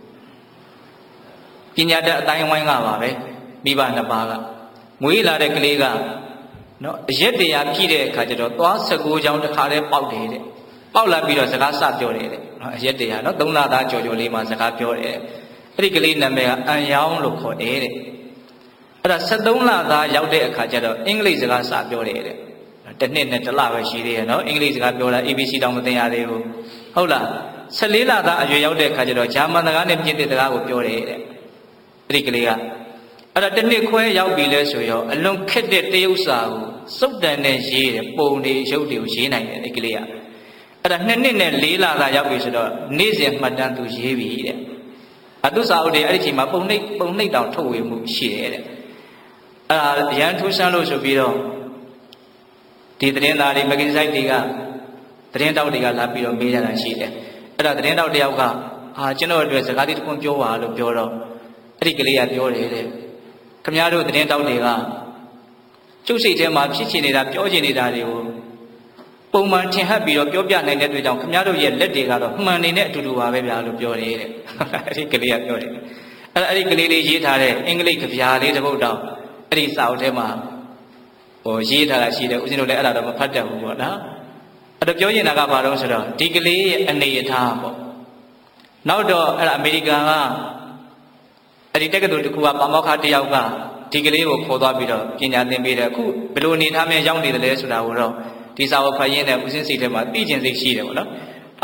ပညာတတ်အတိုင်းဝိုင်းကပါပဲမိဘနှစ်ပါးကမွေးလာတဲ့ကလေးကနော်အရက်တရားပြည့်တဲ့အခါကျတော့သွား19ချောင်းတစ်ခါတည်းပေါက်တယ်တဲ့ပေါက်လာပြီးတော့စကားစပြောတယ်တဲ့နော်အရက်တရားနော်3လသားကြော်ကြော်လေးမှစကားပြောတယ်အဲ့ဒီကလေးနာမည်ကအန်ယောင်းလို့ခေါ်တယ်တဲ့အဲ့ဒါ73လသားရောက်တဲ့အခါကျတော့အင်္ဂလိပ်စကားစပြောတယ်တဲ့တစ်နှစ်နဲ့တစ်လပဲရှိသေးရဲ့နော်အင်္ဂလိပ်စကားပြောတာ ABC တောင်မသိရသေးဘူးဟုတ်လား14လသားအရွယ်ရောက်တဲ့အခါကျတော့ဂျာမန်စကားနဲ့ပြင်သစ်စကားကိုပြောတယ်တဲ့အဲ့ဒီကလေးကအဲ့ဒါတစ်နှစ်ခွဲရောက်ပြီလဲဆိုရောအလွန်ခက်တဲ့တရုပ်စာကိုစုပ်တန်နဲ့ရေးတယ်ပုံတွေရုပ်တွေကိုရေးနိုင်တယ်အဲ့ဒီကလေးကအဲ့ဒါ2နှစ်နဲ့4လသားရောက်ပြီဆိုတော့နေ့စဉ်မှတ်တမ်းသူရေးပြီတဲ့အတုစာအုပ်တွေအဲ့ဒီချိန်မှာပုံနှိပ်တောင်ထုတ်ဝေမှုရှိတယ်တဲ့အဲ့ဒါရန်ထူးဆန်းလို့ဆိုပြီးတော့ဒီသတင်းသားတွေမဂ္ဂဇင်းဆိုင်တွေကသတင်းတောက်တွေကလာပြီးတော့မေးကြတာရှိတယ်အဲ့ဒါသတင်းတောက်တယောက်ကကျွန်တော်အတွက်စကားတစ်ခုပြောပါလို့ပြောတော့အဲ့ဒီကလေးကပြောတယ်တဲ့ခင်ဗျားတို့သတင်းတောက်တွေကကျုပ်စိတ်ထဲမှာဖြစ်ချင်နေတာပြောချင်နေတာတွေကိုပုံမှန်ထင်ဟပ်ပြီးတော့ပြောပြနိုင်တဲ့အတွက်ကြောင့်ခင်ဗျားတို့ရဲ့လက်တွေကတော့မှန်နေတဲ့အတူတူပါပဲဗျာလို့ပြောတယ်တဲ့အဲ့ဒီကလေးကပြောတယ်အဲ့ဒီကလေးလေးရေးထားတဲ့အင်္ဂလိပ်ကဗျာလေးတစ်ပုဒ်တော့အဲ့ဒီစာအုပ်ထဲမှာရေးထားတာရှိတယ်ဦးဇင်းတို့လည်းအဲ့ဒါတော့မဖတ်တတ်ဘူးပေါ့နော်အဲ့တော့ပြောနေတာကဘာလို့ဆိုတော့ဒီကလေးရဲ့အနေအထားပေါ့နောက်တော့အဲ့ဒါအမေရိကန်ကအဲ့ဒီတက္ကသိုလ်တစ်ခုကပါမောက္ခတစ်ယောက်ကဒီကလေးကိုခေါ်သွားပြီးတော့ပညာသင်ပေးတယ်အခုဘယ်လိုအနေထားမျိုးရောက်နေတယ်လဲဆိုတာကိုတော့ဒီစာအုပ်ဖတ်ရင်းနဲ့ဦးဇင်းစိတ်ထဲမှာသိကျင်စိတ်ရှိတယ်ပေါ့နော်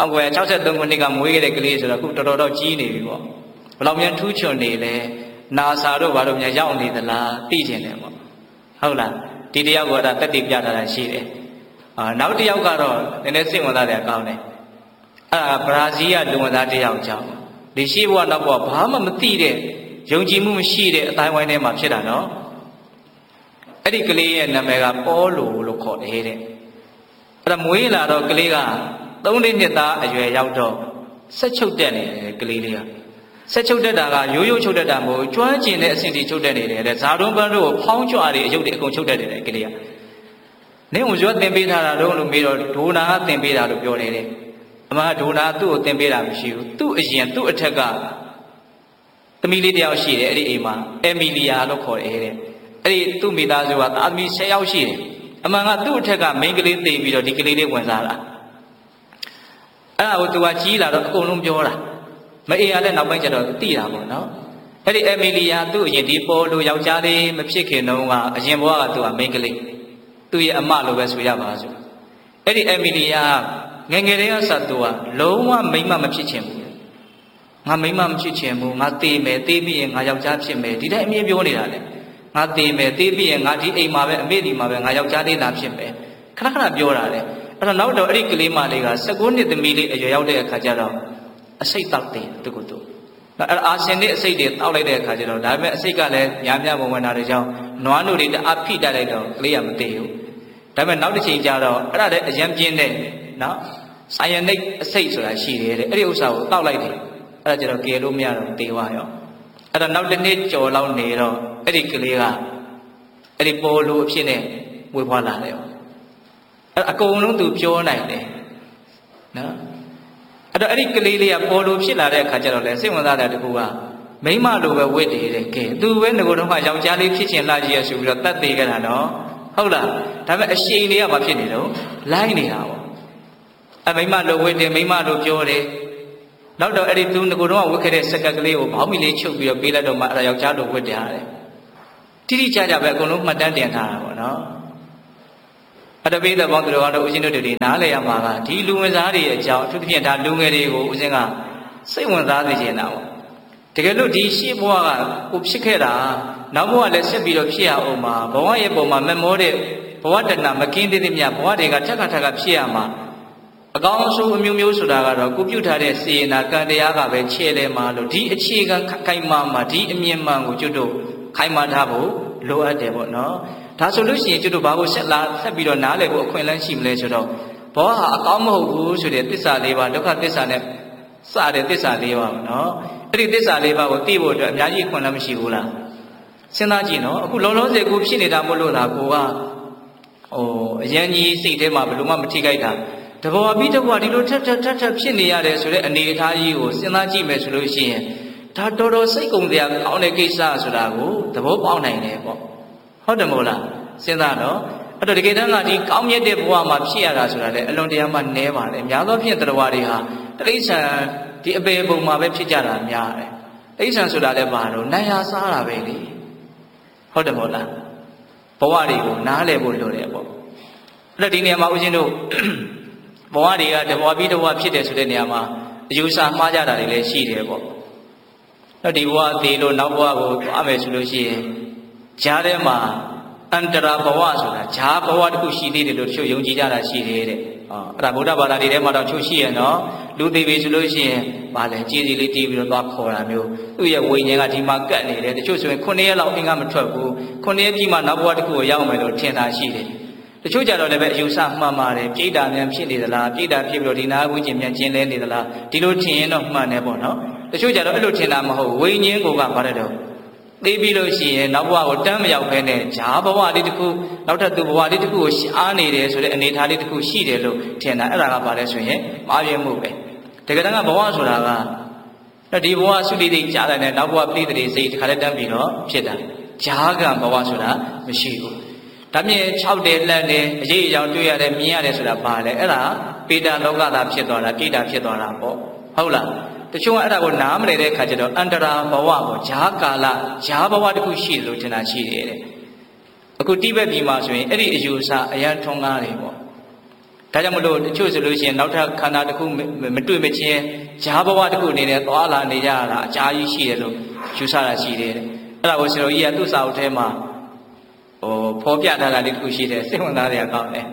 1963ခုနှစ်ကမွေးခဲ့တဲ့ကလေးဆိုတော့အခုတော်တော်ကြီးနေပြီပေါ့ဘယ်လောက်များထူးချွန်နေလဲနာစာတို့ဘာလို့များရောက်နေသလားသိကျင်တယ်ပေါ့ဟုတ်လားဒီတယောက်ကတက်တည်ပြထားတာရှိတယ်နောက်တစ်ယောက်ကတော့နည်းနည်းစိတ်ဝင်စားတယ်ကောင်းတယ်အဲ့ဒါကဘရာဇီးကလူဝင်သားတစ်ယောက်ကြောင့်ဒီရှိဘဝနောက်ဘဝဘာမှမသိတဲ့ယုံကြည်မှုမရှိတဲ့အတိုင်းဝိုင်းထဲမှာဖြစ်တာနော်အဲ့ဒီကလေးရဲ့နာမည်ကပေါလိုလို့ခေါ်တယ်တဲ့အဲ့ဒါမွေးလာတော့ကလေးက3 နှစ်သားအရွယ်ရောက်တော့ဆက်ချုပ်တက်နေတယ်ကလေးလေးကဆက်ချုပ်တက်တာကရိုးရိုးချုပ်တက်တာမဟုတ်ကျွမ်းကျင်တဲ့အဆင့်ထိချုပ်တက်နေတယ်တဲ့ဇာတွန်းပန်းတို့ကိုဖောင်းကြွတွေအယုတ်တွေအကုန်ချုပ်တက်တယ်ကလေးကနင်းကိုရွတ်သင်ပေးထားတာတော့လို့မေးတော့ဒိုနာကသင်ပေးတာလို့ပြောတယ်တဲ့အမှန်ဒိုနာသူ့ကိုသင်ပေးတာမရှိဘူးသူ့အရင်သူ့အထက်ကသမီးလေးတယောက်ရှိတယ်အဲ့ဒီအိမ်မှာအမီလီယာလို့ခေါ်တယ်တဲ့အဲ့ဒီသူ့မိသားစုကသမီး10ယောက်ရှိတယ်အမှန်ကသူ့အထက်ကမိန်းကလေးသိပြီးတော့ဒီကလေးလေးဝင်စားတာအဲ့ဒါကိုသူကကြီးလာတော့အကုန်လုံးပြောတာမအေးရတဲ့နောက်ပိုင်းကျတော့သိတာပေါ့နော်အဲ့ဒီအမီလီယာသူ့အရင်ဒီပေါ်လိုယောက်ျားလေးမဖြစ်ခင်တုန်းကအရင်ဘဝကသူကမိန်းကလေးသူ့ရဲ့အမလိုပဲဆိုရပါဆိုအဲ့ဒီအမီလီယာငယ်ငယ်လေးကစသူကလုံးဝမိန်းမမဖြစ်ချင်ဘူးငါမိန်းမမဖြစ်ချင်ဘူးငါသေမယ်သေပြီးရင်ငါယောက်ျားဖြစ်မယ်ဒီတိုင်းအမြင်ပြောနေတာလေငါသေမယ်သေပြီးရင်ငါဒီအိမ်မှာပဲအမေဒီမှာပဲငါယောက်ျားလေးသာဖြစ်မယ်ခဏခဏပြောတာလေအဲ့တော့နောက်တော့အဲ့ဒီကလေးမလေးက19နှစ်သမီးလေးအရွယ်ရောက်တဲ့အခါကျတော့အအစိတ်တောက်တယ်သူကသူအာဆင်နဲ့အစိတ်တွေတောက်လိုက်တဲ့အခါကျတော့ဒါပေမဲ့အစိတ်ကလည်းများများဝင်ဝင်တာတွေကြောင့်နွားနို့တွေတအားဖိတက်လိုက်တော့ကလေးကမသိဘူးဒါပေမဲ့နောက်တစ်ချိန်ကျတော့အဲ့ဒါလည်းအရင်ပြင်းတဲ့နော်ဆိုင်ယနိတ်အစိတ်ဆိုတာရှိတယ်တဲ့အဲ့ဒီဥစ္စာကိုတောက်လိုက်တယ်အဲ့ဒါကျတော့ကယ်လို့မရတော့တေသွားရောအဲ့တော့နောက်တစ်နေ့ကြော်လောက်နေတော့အဲ့ဒီကလေးကအဲ့ဒီပေါ်လိုအဖြစ်နဲ့ဝေဖွာလာတယ်အဲ့အကုန်လုံးသူပြောနိုင်တယ်နော်အဲ့တော့အဲ့ဒီကလေးလေးကပေါ်လိုဖြစ်လာတဲ့အခါကျတော့လေစိတ်ဝင်စားတဲ့တကူကမိမလိုပဲဝတ်တယ်တဲ့ကဲသူပဲငကိုတော့မှယောက်ျားလေးဖြစ်ချင်လာကြီးရဆိုပြီးတော့တတ်သေးကြတာနော်ဟုတ်လားဒါပေမဲ့အရှိန်တွေကဘာဖြစ်နေတော့လိုင်းနေတာပေါ့အမိမလိုဝတ်တယ်မိမလိုပြောတယ်နောက်တော့အဲ့ဒီသူငကိုတော့ဝတ်ခဲ့တဲ့စက်ကလေးကိုဘောင်းမီလေးချုပ်ပြီးတော့ပေးလိုက်တော့မှအဲ့ဒါယောက်ျားလိုဝတ်တယ်ဟာတဲ့တိတိကျကျပဲအကုန်လုံးမှတ်တမ်းတင်ထားတာပေါ့နော်အတပိသဘောင်းသူတော်ကတော့ဦးဇင်းတို့တွေနားလည်ရမှာကဒီလူဝင်စားတွေအကြောင်းအထူးသဖြင့်ဒါလူငယ်တွေကိုဦးဇင်းကစိတ်ဝင်စားစေချင်တာပေါ့တကယ်လို့ဒီရှေ့ဘဝကကိုဖြစ်ခဲ့တာနောက်ဘဝလည်းဆက်ပြီးတော့ဖြစ်ရအောင်မှာဘဝရဲ့ပုံမှာမမောတဲ့ဘဝတဏမကင်းသေးသေးမြဘဝတွေကထက်ကဖြစ်ရမှာအကောင်းဆုံးအမျိုးမျိုးဆိုတာကတော့ကိုပြုထားတဲ့စေနာကံတရားကပဲခြေလဲမှာလို့ဒီအခြေခံခိုင်မာမှာဒီအမြင်မှန်ကိုကျွတ်တို့ခိုင်မာထားဖို့လိုအပ်တယ်ပေါ့နော်ဒါဆိုလို့ရှိရင်ကျွတ်တို့ဘာကိုဆက်ပြီးတော့နားလည်ဖို့အခွင့်အလမ်းရှိမလဲဆိုတော့ဘောဟာအကောင်းမဟုတ်ဘူးဆိုတဲ့သစ္စာ၄ပါးဒုက္ခသစ္စာနဲ့စတဲ့သစ္စာ၄ပါးပေါ့နော်အဲ့ဒီသစ္စာ၄ပါးကိုသိဖို့အတွက်အများကြီးအခွင့်အလမ်းမရှိဘူးလားစဉ်းစားကြည့်နော်အခုလုံးလုံးစေကိုဖြစ်နေတာမဟုတ်လို့လားကိုကအရန်ကြီးစိတ်ထဲမှာဘယ်လိုမှမထိခိုက်တာတဘောပြီးတဘောဒီလိုထက်ဖြစ်နေရတယ်ဆိုတဲ့အနေအထားကြီးကိုစဉ်းစားကြည့်မယ်ဆိုလို့ရှိရင်ဒါတော်တော်စိတ်ကုန်စရာကောင်းတဲ့ကိစ္စဆိုတာကိုသဘောပေါက်နိုင်တယ်ပေါ့ဟုတ်တယ်မို့လားစဉ်းစားတော့အဲ့တော့တကယ်တမ်းကဒီကောင်းမြတ်တဲ့ဘဝမှာဖြစ်ရတာဆိုတာလေအလွန်တရာမှနည်းပါတယ်အများသောဖြင့်တရားတွေဟာတိဋ္ဌာန်ဒီအပေပုံမှာပဲဖြစ်ကြတာများတယ်တိဋ္ဌာန်ဆိုတာလည်းဘာလို့နိုင်ရစားတာပဲလေဟုတ်တယ်မို့လားဘဝတွေကိုနားလည်ဖို့လိုတယ်ပေါ့အဲ့တော့ဒီနေရာမှာဦးဇင်းတို့ဘဝတွေကတဘဝပြီးတဘဝဖြစ်တယ်ဆိုတဲ့နေရာမှာအယူဆမှားကြတာတွေလည်းရှိတယ်ပေါ့အဲ့ဒီဘဝသေးလို့နောက်ဘဝကိုသွားမယ်ဆိုလို့ရှိရင်ဂျားထဲမှာအန္တရာဘဝဆိုတာဂျားဘဝတစ်ခုရှိသေးတယ်လို့တချို့ယုံကြည်ကြတာရှိတယ်တဲ့အဲ့ဒါဗုဒ္ဓဘာသာတွေထဲမှာတော့ချို့ရှိရနော်လူသေးပြီဆိုလို့ရှိရင်ဗာလဲကြေးစီလေးတီးပြီးတော့သွားခေါ်တာမျိုးသူ့ရဲ့ဝိညာဉ်ကဒီမှာကပ်နေတယ်တချို့ဆိုရင်9ရက်လောက်အင်္ဂါမထွက်ဘူး9ရက်ပြီးမှနောက်ဘဝတစ်ခုကိုရောက်မယ်လို့ထင်တာရှိတယ်တချို့ကြတော့လည်းပဲအယူဆမှန်ပါတယ်ပြိတ္တာများဖြစ်နေသလားပြိတ္တာဖြစ်ပြီးတော့ဒီနာဝိညာဉ်များကျင်လဲနေသလားဒီလိုထင်ရင်တော့မှန်တယ်ပေါ့နော်တချို့ကြတော့အဲ့လိုထင်တာမဟုတ်ဝိညာဉ်ကိုကဘာလဲတော့သိပြီးလို့ရှိရင်နောက်ဘဝကိုတန်းမရောက်ခဲနဲ့ဂျာဘဝလေးတစ်ခုနောက်ထပ်သူဘဝလေးတစ်ခုကိုရှားနေတယ်ဆိုတဲ့အနေအထားလေးတစ်ခုရှိတယ်လို့ထင်တာအဲ့ဒါကဘာလဲဆိုရင်မှားပြမှုပဲတကယ်တမ်းကဘဝဆိုတာကဒီဘဝသုတိတိကြားတယ်နဲ့နောက်ဘဝပြိတ္တိစိတ်တစ်ခါတည်းတန်းပြီးတော့ဖြစ်တာဂျာကဘဝဆိုတာမရှိဘူးဒါမြင်6တယ်လှမ်းတယ်အရေးအကြောင်းတွေ့ရတယ်မြင်ရတယ်ဆိုတာဘာလဲအဲ့ဒါပေတံလောကသာဖြစ်သွားတာပြိတ္တာဖြစ်သွားတာပေါ့ဟုတ်လားတချို့ကအဲ့ဒါကိုနားမလည်တဲ့အခါကျတော့အန္တရာဘဝပေါ့ဂျာကာလဂျာဘဝတစ်ခုရှိတယ်လို့ထင်တာရှိတယ်တဲ့အခုတိဘက်ပြည်မှာဆိုရင်အဲ့ဒီအယူအဆအရန်ထွန်းကားတယ်ပေါ့ဒါကြောင့်မလို့တချို့ဆိုလို့ရှိရင်နောက်ထပ်ခန္ဓာတစ်ခုမတွေ့မချင်းဂျာဘဝတစ်ခုအနေနဲ့သွားလာနေကြတာအကြာကြီးရှိတယ်လို့ယူဆတာရှိတယ်တဲ့အဲ့ဒါကိုဆရာကြီးကသူ့စာအုပ်ထဲမှာဖော်ပြထားတာလေးတစ်ခုရှိတယ်စိတ်ဝင်စားစရာကောင်းတယ်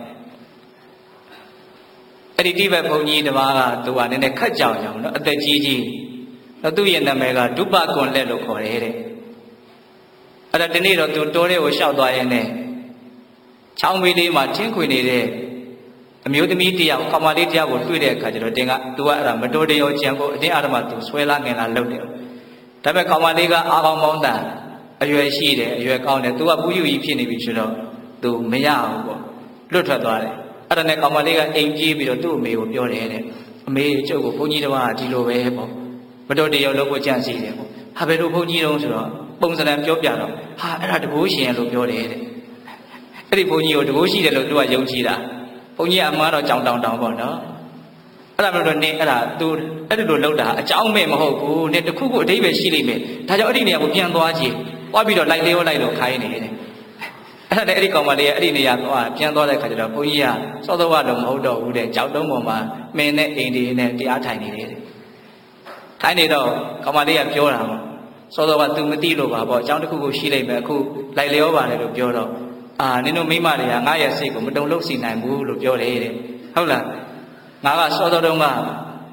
အဲ့ဒီတိဘက်ဘုန်းကြီးတစ်ပါးကသူကနည်းနည်းခက်ကြောင်ကြောင်နော်အသက်ကြီးတော့သူ့ရဲ့နာမည်ကဒုပကွန်လက်လို့ခေါ်တယ်တဲ့အဲ့ဒါဒီနေ့တော့သူတိုးလေးကိုရှောက်သွားရင်လည်းချောင်းမီးလေးမှာထင်းခွေနေတဲ့အမျိုးသမီးတယောက်ကောင်မလေးတယောက်ကိုတွေ့တဲ့အခါကျတော့တင်ကသူကအဲ့ဒါမတော်တရောကြံဖို့အတင်းအဓမ္မသူဆွဲလာငင်လာလုပ်တယ်ဒါပေမဲ့ကောင်မလေးကအာကောင်ပေါင်းတန်အရွယ်ရှိတယ်အရွယ်ကောင်းတယ်သူကပူးယူကြီးဖြစ်နေပြီဆိုတော့သူမရဘူးပေါ့လွတ်ထွက်သွားတယ်အဲ့ဒါနဲ့ကောင်မလေးကအိမ်ပြေးပြီးတော့သူ့အမေကိုပြောတယ်တဲ့အမေကျုပ်ကိုဘုန်းကြီးတော်ကဒီလိုပဲပေါ့မတော်တရောလုပ်ဖို့ကြံစီတယ်ပေါ့ဟာဘယ်လိုဘုန်းကြီးတော်ဆိုတော့ပုံစံပြောပြတော့ဟာအဲ့ဒါတကိုးရှင်လို့ပြောတယ်တဲ့အဲ့ဒီဘုန်းကြီးကိုတကိုးရှိတယ်လို့သူကယုံကြည်တာဘုန်းကြီးအမှားတော့ကြောင်တောင်ပေါ့နော်အဲ့ဒါမျိုးတော့နေအဲ့ဒါသူအဲ့ဒီလိုလုပ်တာအကြောင်းမဲ့မဟုတ်ဘူးနေတခုခုအဓိပ္ပာယ်ရှိလိမ့်မယ်ဒါကြောင့်အဲ့ဒီနေရာကိုပြန်သွားကြည့်သွားပြီးတော့လိုက်လေးလိုက်လို့ခိုင်းနေတယ်အဲ့ဒါနဲ့အဲ့ဒီကောင်မလေးကအဲ့ဒီနေရာသွားပြန်သွားတဲ့ခါကျတော့ဘုန်းကြီးကစောစောကတော့မဟုတ်တော့ဘူးတဲ့ကြောက်တုံးပေါ်မှာမင်းနဲ့အိမ်ဒီနဲ့တရားထိုင်နေတယ်ထိုင်နေတော့ကောင်မလေးကပြောတာပေါ့စောစောက तू မသိလို့ပါပေါ့အကြောင်းတစ်ခုခုရှိလိမ့်မယ်အခုလိုက်လျောပါတယ်လို့ပြောတော့နင်တို့မိမတွေကငါရဲ့စိတ်ကိုမတုံ့လို့စီနိုင်ဘူးလို့ပြောတယ်တဲ့ဟုတ်လားငါကစောစောတုန်းက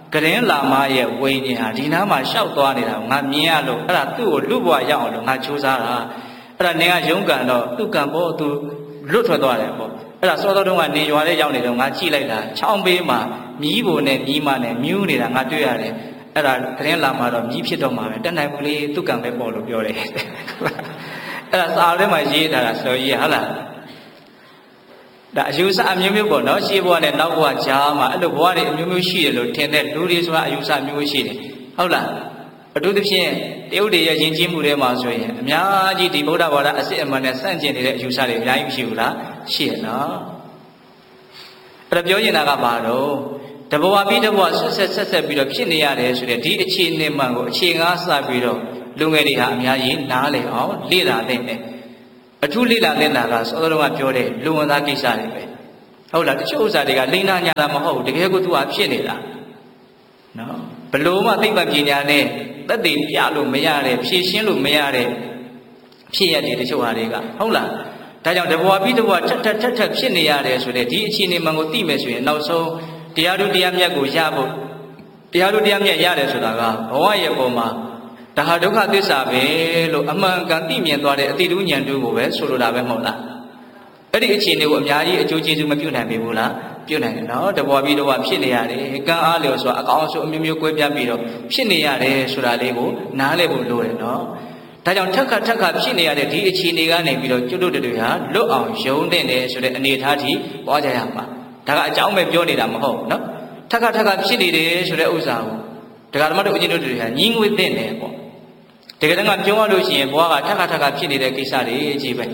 Karen Lama ye waiting Hadina ma shout on it nga mialo ara tu luwa yao nga chuzara ara nea junga no tu campo tu lutwadore ara soto nga ni yuare yao ni nga chi like that chombe ma mi bo ne mi ma ne mu ni nga tu yare ara Karen Lama do mi phit do ma be tanai puli tu campe po lo pyo de ara sa le ma yi da so yi ha la Da ayusa amyu bo no shi bo ne naw bwa ja ma ai lo bwa de amyu shi de lo thin de lu ri so ayusa amyu shi deဟုတ်လားအထူးသဖြင့်တရုတ်တွေရဲ့ယဉ်ကျေးမှုတွေမှာဆိုရင်အများကြီးဒီဗုဒ္ဓဘာသာအစစ်အမှန်နဲ့ဆန့်ကျင်နေတဲ့အယူဆတွေအများကြီးရှိဘူးလားရှိရနော်အဲ့ဒါပြောနေတာကဘာတော့တဘဝပြီးတဘဝဆက်ပြီးတော့ဖြစ်နေရတယ်ဆိုတဲ့ဒီအခြေအနေမှန်ကိုအခြေငါစပြီးတော့လူငယ်တွေဟာအများကြီးနားလည်အောင်လေ့လာသင့်တယ်အထူးလေ့လာသင့်တာကစောစောကပြောတဲ့လူဝင်သားကိစ္စတွေပဲဟုတ်လားတချို့ဥစ္စာတွေကလိမ့်နာညာတာမဟုတ်ဘူးတကယ်ကိုသူကဖြစ်နေတာနော်ဘလို့မှသိပ္ပံပညာနဲ့သက်သေပြလို့မရတဲ့ဖြည့်ရှင်းလို့မရတဲ့ဖြစ်ရတဲ့တချို့ဟာတွေကဟုတ်လားဒါကြောင့်တဘဝပြီးတဘဝထပ်ဖြစ်နေရတယ်ဆိုတဲ့ဒီအခြေအနေမှန်ကိုသိမယ်ဆိုရင်နောက်ဆုံးတရားတို့တရားမြတ်ကိုရဖို့တရားတို့တရားမြတ်ရတယ်ဆိုတာကဘဝရဲ့ပုံမှာဒါဟာဒုက္ခသစ္စာပဲလို့အမှန်ကန်သိမြင်သွားတဲ့အတိတုဉာဏ်တို့ကိုပဲဆိုလိုတာပဲမဟုတ်လားအဲ့ဒီအခြေအနေကိုအများကြီးအကျိုးကျေးဇူးမပြုနိုင်ပေဘူးလားပြုနိုင်တယ်နော်တဘွားပြီးတော့ဖြစ်နေရတယ်ကံအားလျော်ဆိုတာအကောင်းဆုံးအမျိုးမျိုးကွဲပြားပြီးတော့ဖြစ်နေရတယ်ဆိုတာလေးကိုနားလည်ဖို့လိုတယ်နော်ဒါကြောင့်ထက်ခါဖြစ်နေရတဲ့ဒီအခြေအနေကနေပြီးတော့ကျွတ်တို့တွေဟာလွတ်အောင်ယုံတဲ့တယ်ဆိုတဲ့အနေအထားကြီးပွားကြရမှာဒါကအကြောင်းပဲပြောနေတာမဟုတ်နော်ထက်ခါဖြစ်နေတယ်ဆိုတဲ့ဥစ္စာကိုတရားဓမ္မတို့အကျဉ်းတို့တွေဟာညီငွေသင့်တယ်ပေါ့တကယ်တမ်းကပြောရလို့ရှိရင်ဘွားကထက်ခါဖြစ်နေတဲ့ကိစ္စတွေကြီးပဲ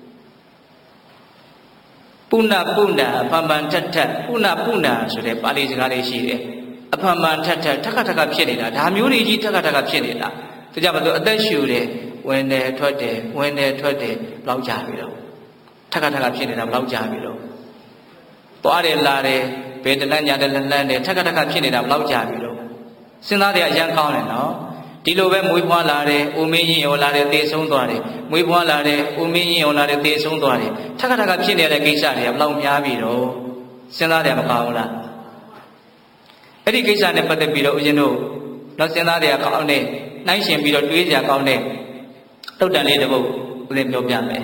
ပုဏ္ဏပန်ပန်ထက်ပုဏ္ဏဆိုတဲ့ပါဠိစကားလေးရှိတယ်အဖန်ပန်ထက်ဖြစ်နေတာဒါမျိုးတွေကြီးထက်ဖြစ်နေတာဒါကြောင့်မလို့အသက်ရှူတယ်ဝင်တယ်ထွက်တယ်ဘလောက်ကြာပြီတော့ထက်ဖြစ်နေတာဘလောက်ကြာပြီတော့သွားတယ်လာတယ်ဘယ်တလန့်ညာတယ်လန့်တယ်ထက်ဖြစ်နေတာဘလောက်ကြာပြီတော့စဉ်းစားတဲ့အရန်ကောင်းတယ်နော်ဒီလိုပဲမွေးဖွားလာတယ်အိုမင်းရင်ရောလာတယ်သေဆုံးသွားတယ်မွေးဖွားလာတယ်အိုမင်းရင်ရောလာတယ်သေဆုံးသွားတယ်ထက်ဖြစ်နေတဲ့ကိစ္စတွေကဘလောက်များပြီတော့စဉ်းစားတယ်မကောင်းဘူးလားအဲ့ဒီကိစ္စနဲ့ပတ်သက်ပြီးတော့ဦးဇင်းတို့တော့စဉ်းစားတယ်ကောင်းတဲ့နှိုင်းရှင်ပြီးတော့တွေးကြကောင်းတဲ့တုတ်တန်လေးတစ်ပုဒ်ဦးဇင်းပြောပြမယ်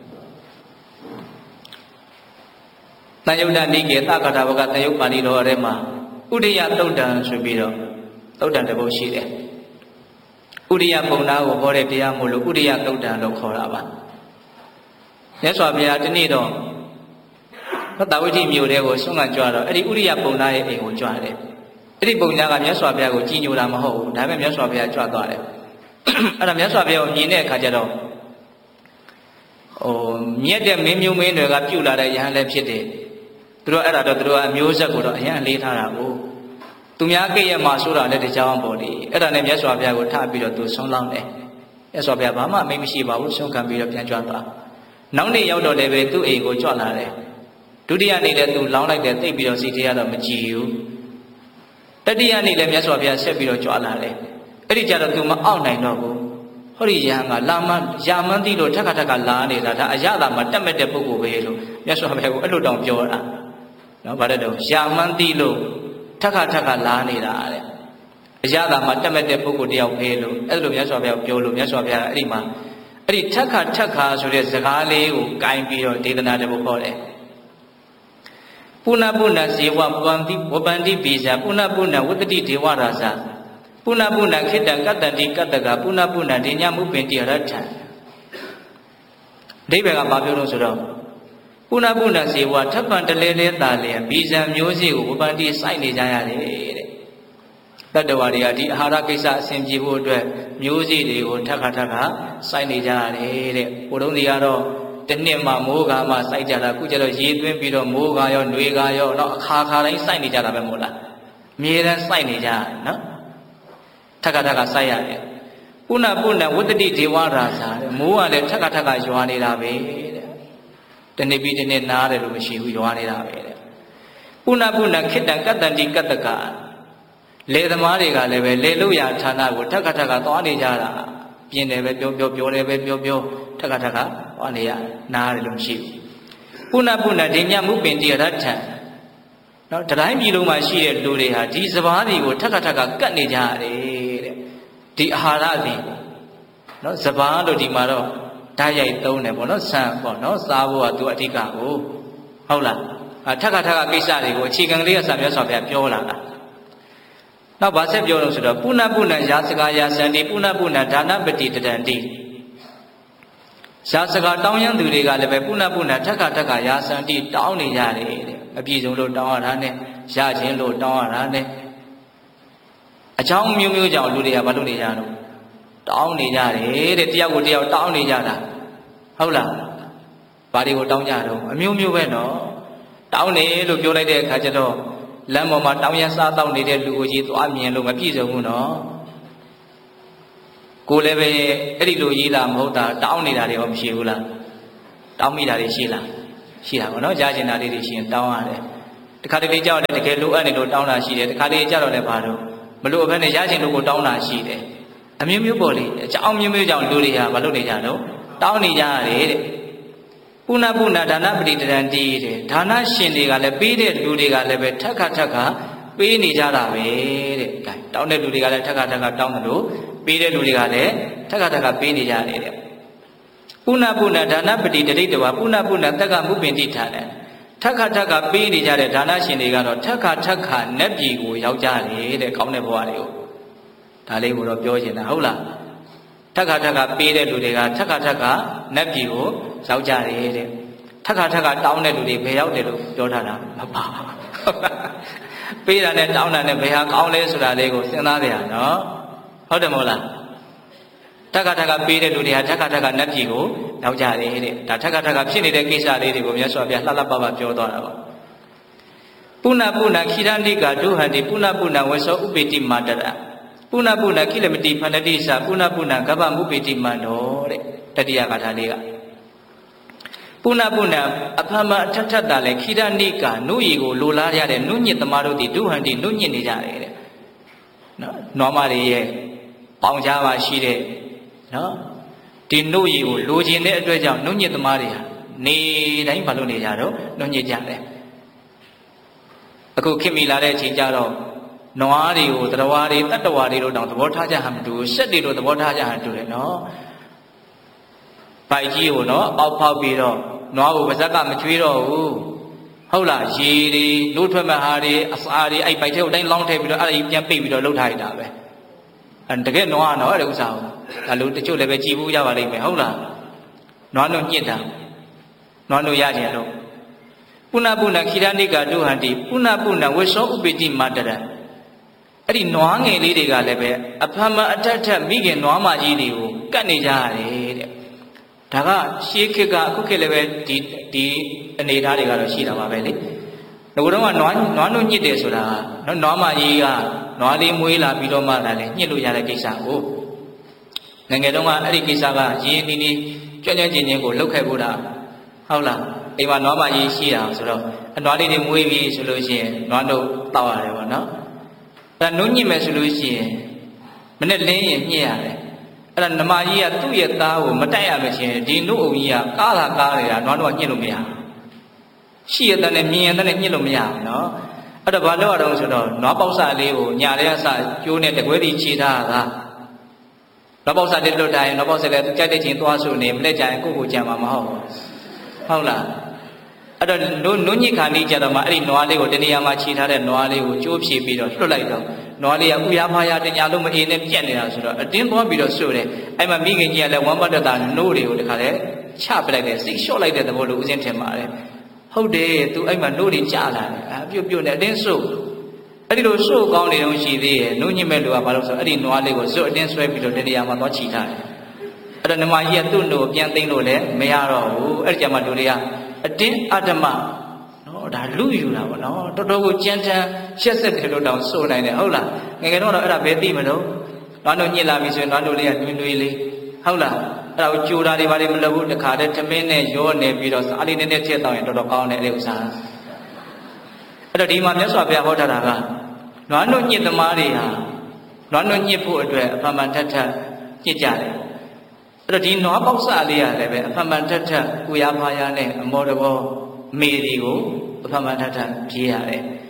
တန်ယုတ်တနိကေသက္ကတာဘကတန်ယုတ်ပါဠိတော်ထဲမှာဥဒိယတုတ်တန်ဆိုပြီးတော့တုတ်တန်တစ်ပုဒ်ရှိတယ်ဥရိယပုံနာကိုဟောတဲ့တရားမို့လို့ဥရိယသုတ်တံလို့ခေါ်တာပါမြတ်စွာဘုရားဒီနေ့တော့တာဝိဋ္ဌိမြို့တဲကိုဆွမ်းခံကြွတော့အဲ့ဒီဥရိယပုံနာရဲ့အိမ်ကိုကြွတယ်အဲ့ဒီပုံနာကမြတ်စွာဘုရားကိုကြီးညိုတာမဟုတ်ဘူးဒါပေမဲ့မြတ်စွာဘုရားကြွသွားတယ်အဲ့ဒါမြတ်စွာဘုရားကိုမြင်တဲ့အခါကျတော့မြတ်တဲ့မင်းမျိုးမင်းတွေကပြုတ်လာတဲ့ယဟန်လည်းဖြစ်တယ်သူတို့အဲ့ဒါတော့သူတို့ကအမျိုးဆက်ကိုတော့အရင်လေးထားတာကိုသူများကိရမှာဆိုတာလည်းတကြောင်ပေါ့လေအဲ့ဒါနဲ့မြတ်စွာဘုရားကိုထားပြီးတော့သူဆုံးလောင်းတယ်မြတ်စွာဘုရားဘာမှအမိန့်မရှိပါဘူးဆုံးခံပြီးတော့ပြန်ကြွသွားနောက်နေ့ရောက်တော့လည်းပဲသူ့အိမ်ကိုကြွလာတယ်ဒုတိယနေ့လည်းသူလောင်းလိုက်တယ်သိပြီးတော့စိတ်ထဲကတော့မကြည်ဘူးတတိယနေ့လည်းမြတ်စွာဘုရားဆက်ပြီးတော့ကြွလာတယ်အဲ့ဒီကြတော့သူမအောက်နိုင်တော့ဘူးဟောဒီယဟန်ကလာမယာမန်းတိလို့ထက်ကလာနေတာဒါအရသာမှာတက်မဲ့တဲ့ပုဂ္ဂိုလ်ပဲလို့မြတ်စွာဘုရားကိုအဲ့လိုတောင်ပြောတာနော်ဗါတဲ့တော့ယာမန်းတိလို့ထက်ကလာနေတာတဲ့အရသာမှာတက်မဲ့တဲ့ပုဂ္ဂိုလ်တယောက်ပဲလို့အဲ့လိုမြတ်စွာဘုရားပြောလို့မြတ်စွာဘုရားအဲ့ဒီမှာအဲ့ဒီထက်ခါဆိုတဲ့စကားလေးကိုကင်ပြီးတော့ဒေသနာတပုဒ်ခေါ်တယ်ပုဏ္ဏဇေဝဝပန္တိပိဇာပုဏ္ဏဝတ္တိဒေဝရာဇပုဏ္ဏခိတံကတ္တတိကတ္တကပုဏ္ဏဒိညာမုပင်တိရထံအဓိပ္ပာယ်ကဘာပြောလို့ဆိုတော့ပုဏ္ဏဇေဝထပ်ပံတလဲတာလျင်ပိဇာမျိုးစေ့ကိုဝပန္တိစိုက်နေကြရတယ်တဲ့တတ္တဝါတွေကဒီအာဟာရကိစ္စအစဉ်ပြေဖို့အတွက်မျိုးစေ့တွေကိုထက်ခါစိုက်နေကြရတယ်တဲ့ဘုံလုံးတွေကတော့တနှစ်မှမိုးကာမှစိုက်ကြတာအခုကျတော့ရေသွင်းပြီးတော့မိုးကာရောຫນွေကာရောတော့အခါတိုင်းစိုက်နေကြတာပဲမဟုတ်လားအမြဲတမ်းစိုက်နေကြနော်ထက်ခါစိုက်ရတယ်ပုဏ္ဏဝတ္တိဒေဝရာဇာတဲ့မိုးကလည်းထက်ခါရွာနေတာပဲတဲ့တနေ့ပြီးတနေ့နားတယ်လို့မရှိဘူးရွာနေတာပဲတဲ့ပုဏ္ဏခိတံကတ္တတိကတ္တကလေသမားတွေကလည်းပဲလေလို့ရဌာနကိုထက်ခါသွားနေကြတာပြင်းတယ်ပဲပြောတယ်ပဲပြောထက်ခါသွားနေရနားတယ်လို့မရှိဘူးပုဏ္ဏဒိညာမုပင်တိရထံနော်တတိုင်းပြည်လုံးမှာရှိတဲ့လူတွေဟာဒီစဘာတွေကိုထက်ကကတ်နေကြရတယ်တဲ့ဒီအာဟာရတွေနော်စဘာလို့ဒီမှာတော့ဓာတ်ရိုက်သုံးတယ်ပေါ့နော်ဆန်ပေါ့နော်စားဖို့ကသူအဓိကကိုဟုတ်လားထက်ကကိစ္စတွေကိုအခြေခံကလေးကစာပြောဆောင်ပြပြောလာတာနောက်ဗာဆက်ပြောလို့ဆိုတော့ပုဏ္ဏရာစကာယာစန္တိပုဏ္ဏဒါနပတိတတံတိရာစကာတောင်းရန်သူတွေကလည်းပဲပုဏ္ဏထက်ကရာစန္တိတောင်းနေကြတယ်တဲ့အပြည့်စုံလို့တောင်းရတာနဲ့ရခြင်းလို့တောင်းရတာနဲ့အကြောင်းမျိုးကြောင့်လူတွေကဘာလုပ်နေကြတော့တောင်းနေကြတယ်တဲ့တယောက်ကိုတယောက်တောင်းနေကြတာဟုတ်လားဘာတွေကိုတောင်းကြတော့အမျိုးပဲနော်တောင်းနေလို့ပြောလိုက်တဲ့အခါကျတော့လမ်းပေါ်မှာတောင်းရစားတောင်းနေတဲ့လူကိုကြီးသွားမြင်လို့မပြည့်စုံဘူးနော်ကိုလည်းပဲအဲ့ဒီလိုရေးတာမဟုတ်တာတောင်းနေတာတွေရောမရှိဘူးလားတောင်းမိတာတွေရှိလားရှိတာပေါ့နော်ကြားကျင်တာလေးတွေရှိရင်တောင်းရတယ်တခါတလေကြောက်တယ်တကယ်လိုအပ်နေလို့တောင်းတာရှိတယ်တခါတလေကြောက်တော့လည်းဘာလို့မလို့ဘဲနဲ့ရကျင်လို့ကိုတောင်းတာရှိတယ်အမျိုးပေါ့လေအကြောင်းမျိုးကြောင့်လူတွေကမလုပ်နေကြတော့တောင်းနေကြရတယ်တဲ့ပုဏ္ဏဒါနပတိတရံတိတဲ့ဒါနရှင်တွေကလည်းပေးတဲ့လူတွေကလည်းပဲထက်ကပေးနေကြတာပဲတဲ့ဒါတောင်းတဲ့လူတွေကလည်းထက်ကတောင်းတယ်လို့ပေးတဲ့လူတွေကလည်းထက်ကပေးနေကြတယ်တဲ့ပုဏ္ဏဒါနပတိတရိတဝါပုဏ္ဏတက္ကမုပင်တိထာတယ်ထက်ကပေးနေကြတဲ့ဒါနရှင်တွေကတော့ထက်ကနတ်ပြည်ကိုရောက်ကြတယ်တဲ့ကောင်းတဲ့ဘဝတွေကိုဒါလေးကိုတော့ပြောချင်တာဟုတ်လားထက်ကပေးတဲ့လူတွေကထက်ကနတ်ပြည်ကိုရောက်ကြတယ်တဲ့ထက်ကတောင်းတဲ့လူတွေဘယ်ရောက်တယ်လို့ပြောထားတာမပါပေးတာနဲ့တောင်းတာနဲ့ဘယ်ဟာကောင်းလဲဆိုတာလေးကိုစဉ်းစားကြရနော်ဟုတ်တယ်မဟုတ်လားထက်ကပေးတဲ့လူတွေဟာထက်ကနတ်ပြည်ကိုရောက်ကြတယ်တဲ့ဒါထက်ကဖြစ်နေတဲ့ကိစ္စလေးတွေကိုမြတ်စွာဘုရားလှလှပပပြောသွားတာပါပုဏ္ဏခိရဏိကာဒုဟန္တိပုဏ္ဏဝေသောဥပိတိမာတရပုဏ္ဏခိလမတိဖန္တတိသပုဏ္ဏကဗ္ဗမုပိတိမန္တောတဲ့တတိယဂါထာလေးကပုဏ္ဏအဖမအထထတာလဲခိရဏိကာနုရီကိုလိုလားရတဲ့နုညစ်သမားတို့ဒီဒုဟန္တိနုညစ်နေကြတယ်တဲ့နော်နွားမတွေရဲ့ပေါင်ကြားပါရှိတဲ့နော်ဒီနုရီကိုလိုချင်တဲ့အတွက်ကြောင့်နုညစ်သမားတွေဟာနေတိုင်းမလုပ်နေကြတော့နုညစ်ကြတယ်အခုခင်မီလာတဲ့အချိန်ကျတော့နွားတွေကိုတရဝါတွေတတ္တဝါတွေတို့တောင်သဘောထားကြဟန်မတူစက်တွေတို့သဘောထားကြဟန်တူတယ်နော်ပိုက်ကြီးကိုနော်အောက်ဖောက်ပြီးတော့နွားကိုပါဇက်ကမကျွေးတော့ဘူးဟုတ်လားရေတွေလို့ထွက်မဲ့ဟာတွေအစာတွေအဲ့ပိုက်ထဲကိုတိုင်းလောင်းထည့်ပြီးတော့အဲ့ဒါကြီးပြန်ပိတ်ပြီးတော့လှုပ်ထားရတာပဲတကယ်နွားနော်အဲ့ဒါဥစ္စာကိုဒါလို့တချို့လည်းပဲကြည်ဘူးရပါလိမ့်မယ်ဟုတ်လားနွားတို့ညစ်တာနွားတို့ရကြလို့ပုဏ္ဏခိရဏိကာဒုဟန္တိပုဏ္ဏဝေသောဥပိတိမာတရအဲ့ဒီနွားငယ်လေးတွေကလည်းပဲအဖမအထက်မိခင်နွားမကြီးတွေကိုကတ်နေကြရတယ်တဲ့ဒါကရှေးခေတ်ကအခုခေတ်လည်းပဲဒီအနေအထားတွေကတော့ရှိတာပါပဲလေငိုတော့ကနွားတို့ညစ်တယ်ဆိုတာနော်နွားမကြီးကနွားလေးမွေးလာပြီးတော့မှလည်းညှစ်လို့ရတဲ့ကိစ္စကိုငယ်ငယ်တုန်းကအဲ့ဒီကိစ္စကရင်းနှီးကြွကြွကျင်ကိုလှုပ်ခဲ့ဖို့တာဟုတ်လားအိမ်မှာနွားမကြီးရှိတာဆိုတော့အနွားလေးတွေမွေးပြီးဆိုလို့ရှိရင်နွားတို့တောက်ရတယ်ပေါ့နော်ဒါနုညစ်မယ်ဆိုလို့ရှိရင်မနဲ့လင်းရင်ညှစ်ရတယ်အဲ့ဒါနမကြီးကသူ့ရဲ့သားကိုမတိုက်ရမချင်းဒီနုအုံကြီးကကားနေတာနွားတို့ကညှစ်လို့မရရှိရတဲ့နဲ့မြင်ရတဲ့နဲ့ညှစ်လို့မရဘူးနော်အဲ့တော့ဘာလို့ရတော့ဆိုတော့နွားပေါက်စလေးကိုညာထဲကစကျိုးနဲ့တကွဲတီခြေထားတာနွားပေါက်စလေးလွတ်တိုင်းနွားပေါက်စလေးကြိုက်တဲ့ချင်းသွားဆိုနေမနဲ့ကြရင်ကိုကြံမှာမဟုတ်ဘူးဟုတ်လားအဲ့တော့နုညစ်ခါနီးကြတော့မှအဲ့ဒီနွားလေးကိုတနေရာမှာခြေထားတဲ့နွားလေးကိုကျိုးဖြေပြီးတော့လွတ်လိုက်တော့နွားလေးကဥရဖားရတညာလုံးမအေးနဲ့ပြက်နေတာဆိုတော့အတင်းသွားပြီးတော့ဆိုတယ်အဲ့မှာမိခင်ကြီးကလည်းဝမ်းပတ်တတာနိုးတွေကိုတခါလဲချပလိုက်တယ်စိတ်လျှော့လိုက်တဲ့သဘောလို့ဦးစင်းထင်ပါတယ်ဟုတ်တယ်သူအဲ့မှာနိုးတွေကြာလာတယ်ပြုတ်နဲ့အတင်းဆိုအဲ့ဒီလိုဆိုကောင်းနေတော့ရှိသေးရဲ့နုညစ်မဲ့လူကဘာလို့ဆိုအဲ့ဒီနွားလေးကိုဇွတ်အတင်းဆွဲပြီးတော့တနေရာမှာသွားချီထားတယ်အဲ့တော့နမကြီးကသူ့နို့ပြန်သိမ့်လို့လည်းမရတော့ဘူးအဲ့ဒီကြမှာလူတွေကအတင်းအဓမ္မနော်ဒါလူယူတာပေါ့နော်တော်တော်ကိုကြမ်းတမ်းရှက်ဆက်တယ်လို့တောင်ဆိုနိုင်တယ်ဟုတ်လားငယ်ငယ်တော့အဲ့ဒါဘယ်သိမလို့နွားတို့ညစ်လာပြီဆိုရင်နွားတို့လေးကတွင်လေးဟုတ်လားအဲ့ဒါကိုကြိုတာတွေဘာတွေမလုပ်ဘူးတခါတည်းထမင်းနဲ့ရောနေပြီးတော့စားလေးနည်းနည်းချက်တော့ရင်တော်တော်ကောင်းတယ်အဲ့ဒီဥစ္စာအဲ့တော့ဒီမှာမြတ်စွာဘုရားဟောထားတာကနွားတို့ညစ်သမားတွေဟာနွားတို့ညစ်ဖို့အတွက်အမှန်ထက်ညစ်ကြတယ်အဲ့တော့ဒီနွားပေါက်စလေးရလည်းပဲအမှန်ထက်ကိုရဖားရနဲ့အမောတဘောမေဒီကိုအမှန်ထက်ပြေးရတယ်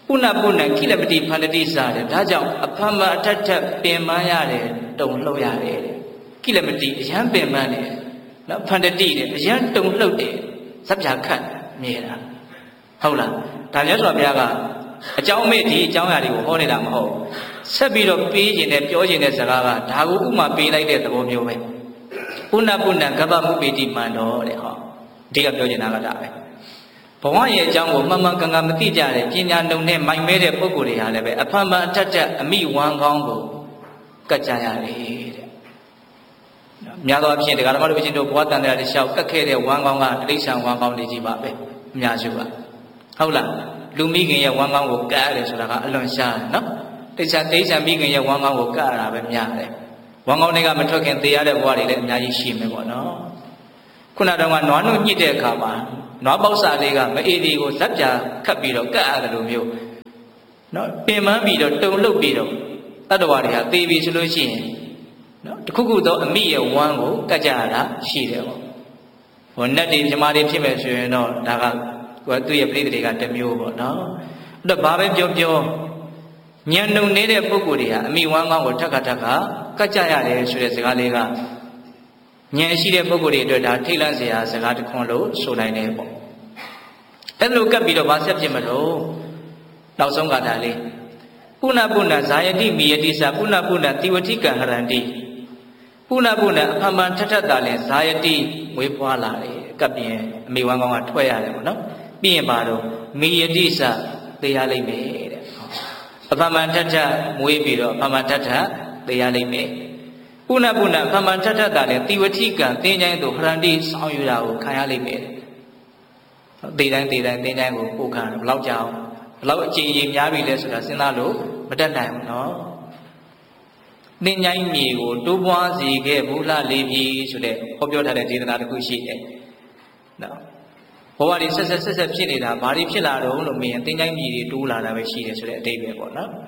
ပုဏ္ဏပုဏ္ဏခိလပတိဖန္တတိစားတယ်ဒါကြောင့်အဖမအထက်ထက်ပင်ပန်းရတယ်တုံလှုပ်ရတယ်ခိလပတိအရန်ပင်ပန်းတယ်နော်ဖန္တတိတယ်အရန်တုံလှုပ်တယ်ဇပ်ပြာခတ်မြဲတာဟုတ်လားဒါမြတ်စွာဘုရားကအကြောင်းမဲ့ဒီအကြောင်းအရာတွေကိုဟောနေတာမဟုတ်ဆက်ပြီးတော့ပေးခြင်းနဲ့ပြောခြင်းတဲ့စကားကဒါကိုဥမာပေးလိုက်တဲ့သဘောမျိုးပဲပုဏ္ဏပုဏ္ဏကပ္ပမုပိတိမန္တောတဲ့ဟောအဓိကပြောချင်တာကဒါပဲဘဝရဲ့အကြောင်းကိုမှန်မှန်ကန်ကန်မသိကြတဲ့ပညာလုံနဲ့မိုင်မဲတဲ့ပုဂ္ဂိုလ်တွေဟာလည်းပဲအဖန်ဖန်အထက်ထက်အမိဝမ်းကောင်းကိုကတ်ကြရတယ်တဲ့များသောအားဖြင့်တရားဓမ္မတို့ချင်းတို့ဘဝတန်တရားတွေလျှောက်ကတ်ခဲ့တဲ့ဝမ်းကောင်းကတိဋ္ဌံဝမ်းကောင်းတွေကြီးပါပဲအများစုကဟုတ်လားလူမိခင်ရဲ့ဝမ်းကောင်းကိုကတ်ရတယ်ဆိုတာကအလွန်ရှားတယ်နော်တိဋ္ဌံမိခင်ရဲ့ဝမ်းကောင်းကိုကတ်ရတာပဲများတယ်ဝမ်းကောင်းတွေကမထွက်ခင်သေရတဲ့ဘဝတွေလည်းအများကြီးရှိမယ်ပေါ့နော်ခုနကတော့နွားနှုတ်ညှစ်တဲ့အခါမှာနွားပေါက်စာလေးကမအေးဒီကိုဇက်ပြာခတ်ပြီးတော့ကတ်ရတယ်လို့မျိုးနော်ပင်ပန်းပြီးတော့တုံလှုပ်ပြီးတော့တတ္တဝါတွေဟာသေပြီဆိုလို့ရှိရင်နော်တခုခုသောအမိရဲ့ဝမ်းကိုကတ်ကြရတာရှိတယ်ပေါ့ဟိုနတ်တွေမြမာတွေဖြစ်မယ်ဆိုရင်တော့ဒါကသူ့ရဲ့ပြိတ္တိတွေကတစ်မျိုးပေါ့နော်အဲ့တော့ဘာပဲပြောပြောဉာဏ်နှုံနေတဲ့ပုဂ္ဂိုလ်တွေဟာအမိဝမ်းကောင်းကိုထက်ကကတ်ကြရတယ်ဆိုတဲ့စကားလေးကဉာဏ်ရှိတဲ့ပုဂ္ဂိုလ်တွေအတွက်ဒါထိတ်လန့်စရာစကားတစ်ခွန်းလို့ဆိုနိုင်တယ်ပေါ့အဲ့လိုကပ်ပြီးတော့ဗာဆက်ဖြစ်မလို့နောက်ဆုံးကဒါလေးပုဏ္ဏပုဏ္ဏဇာယတိမိယတိသပုဏ္ဏပုဏ္ဏတိဝတိကံဟရန္တိပုဏ္ဏပုဏ္ဏအမှန်ထထတာလဲဇာယတိမွေးဖွားလာတယ်ကပ်ပြီးအမိဝမ်းကောင်းကထွက်ရတယ်ပေါ့နော်ပြီးရင်ပါတော့မိယတိသသေရလိမ့်မယ်တဲ့အမှန်ထထမွေးပြီးတော့အမှန်ထထသေရလိမ့်မယ်ပုဏ္ဏပုဏ္ဏအမှန်ထထတာလဲတိဝတိကံသင်္ချိုင်းတို့ဟရန္တိဆောင်ယူတာကိုခံရလိမ့်မယ်သေတိုင်းသင်္ချိုင်းကိုပို့ခံဘယ်လောက်ကြောင်ဘယ်လောက်အချိန်ကြီးများပြီလဲဆိုတာစဉ်းစားလို့မတတ်နိုင်ဘူးနော်သင်္ချိုင်းမြေကိုတိုးပွားစေခဲ့ဘူးလားလေပြီဆိုတဲ့ဟောပြောထားတဲ့ဒေသနာတစ်ခုရှိတယ်နော်ဘဝတွေဆက်ဖြစ်နေတာဘာတွေဖြစ်လာတော့လို့မင်းသင်္ချိုင်းမြေတွေတိုးလာတာပဲရှိတယ်ဆိုတဲ့အတိတ်ပဲပေါ့နော်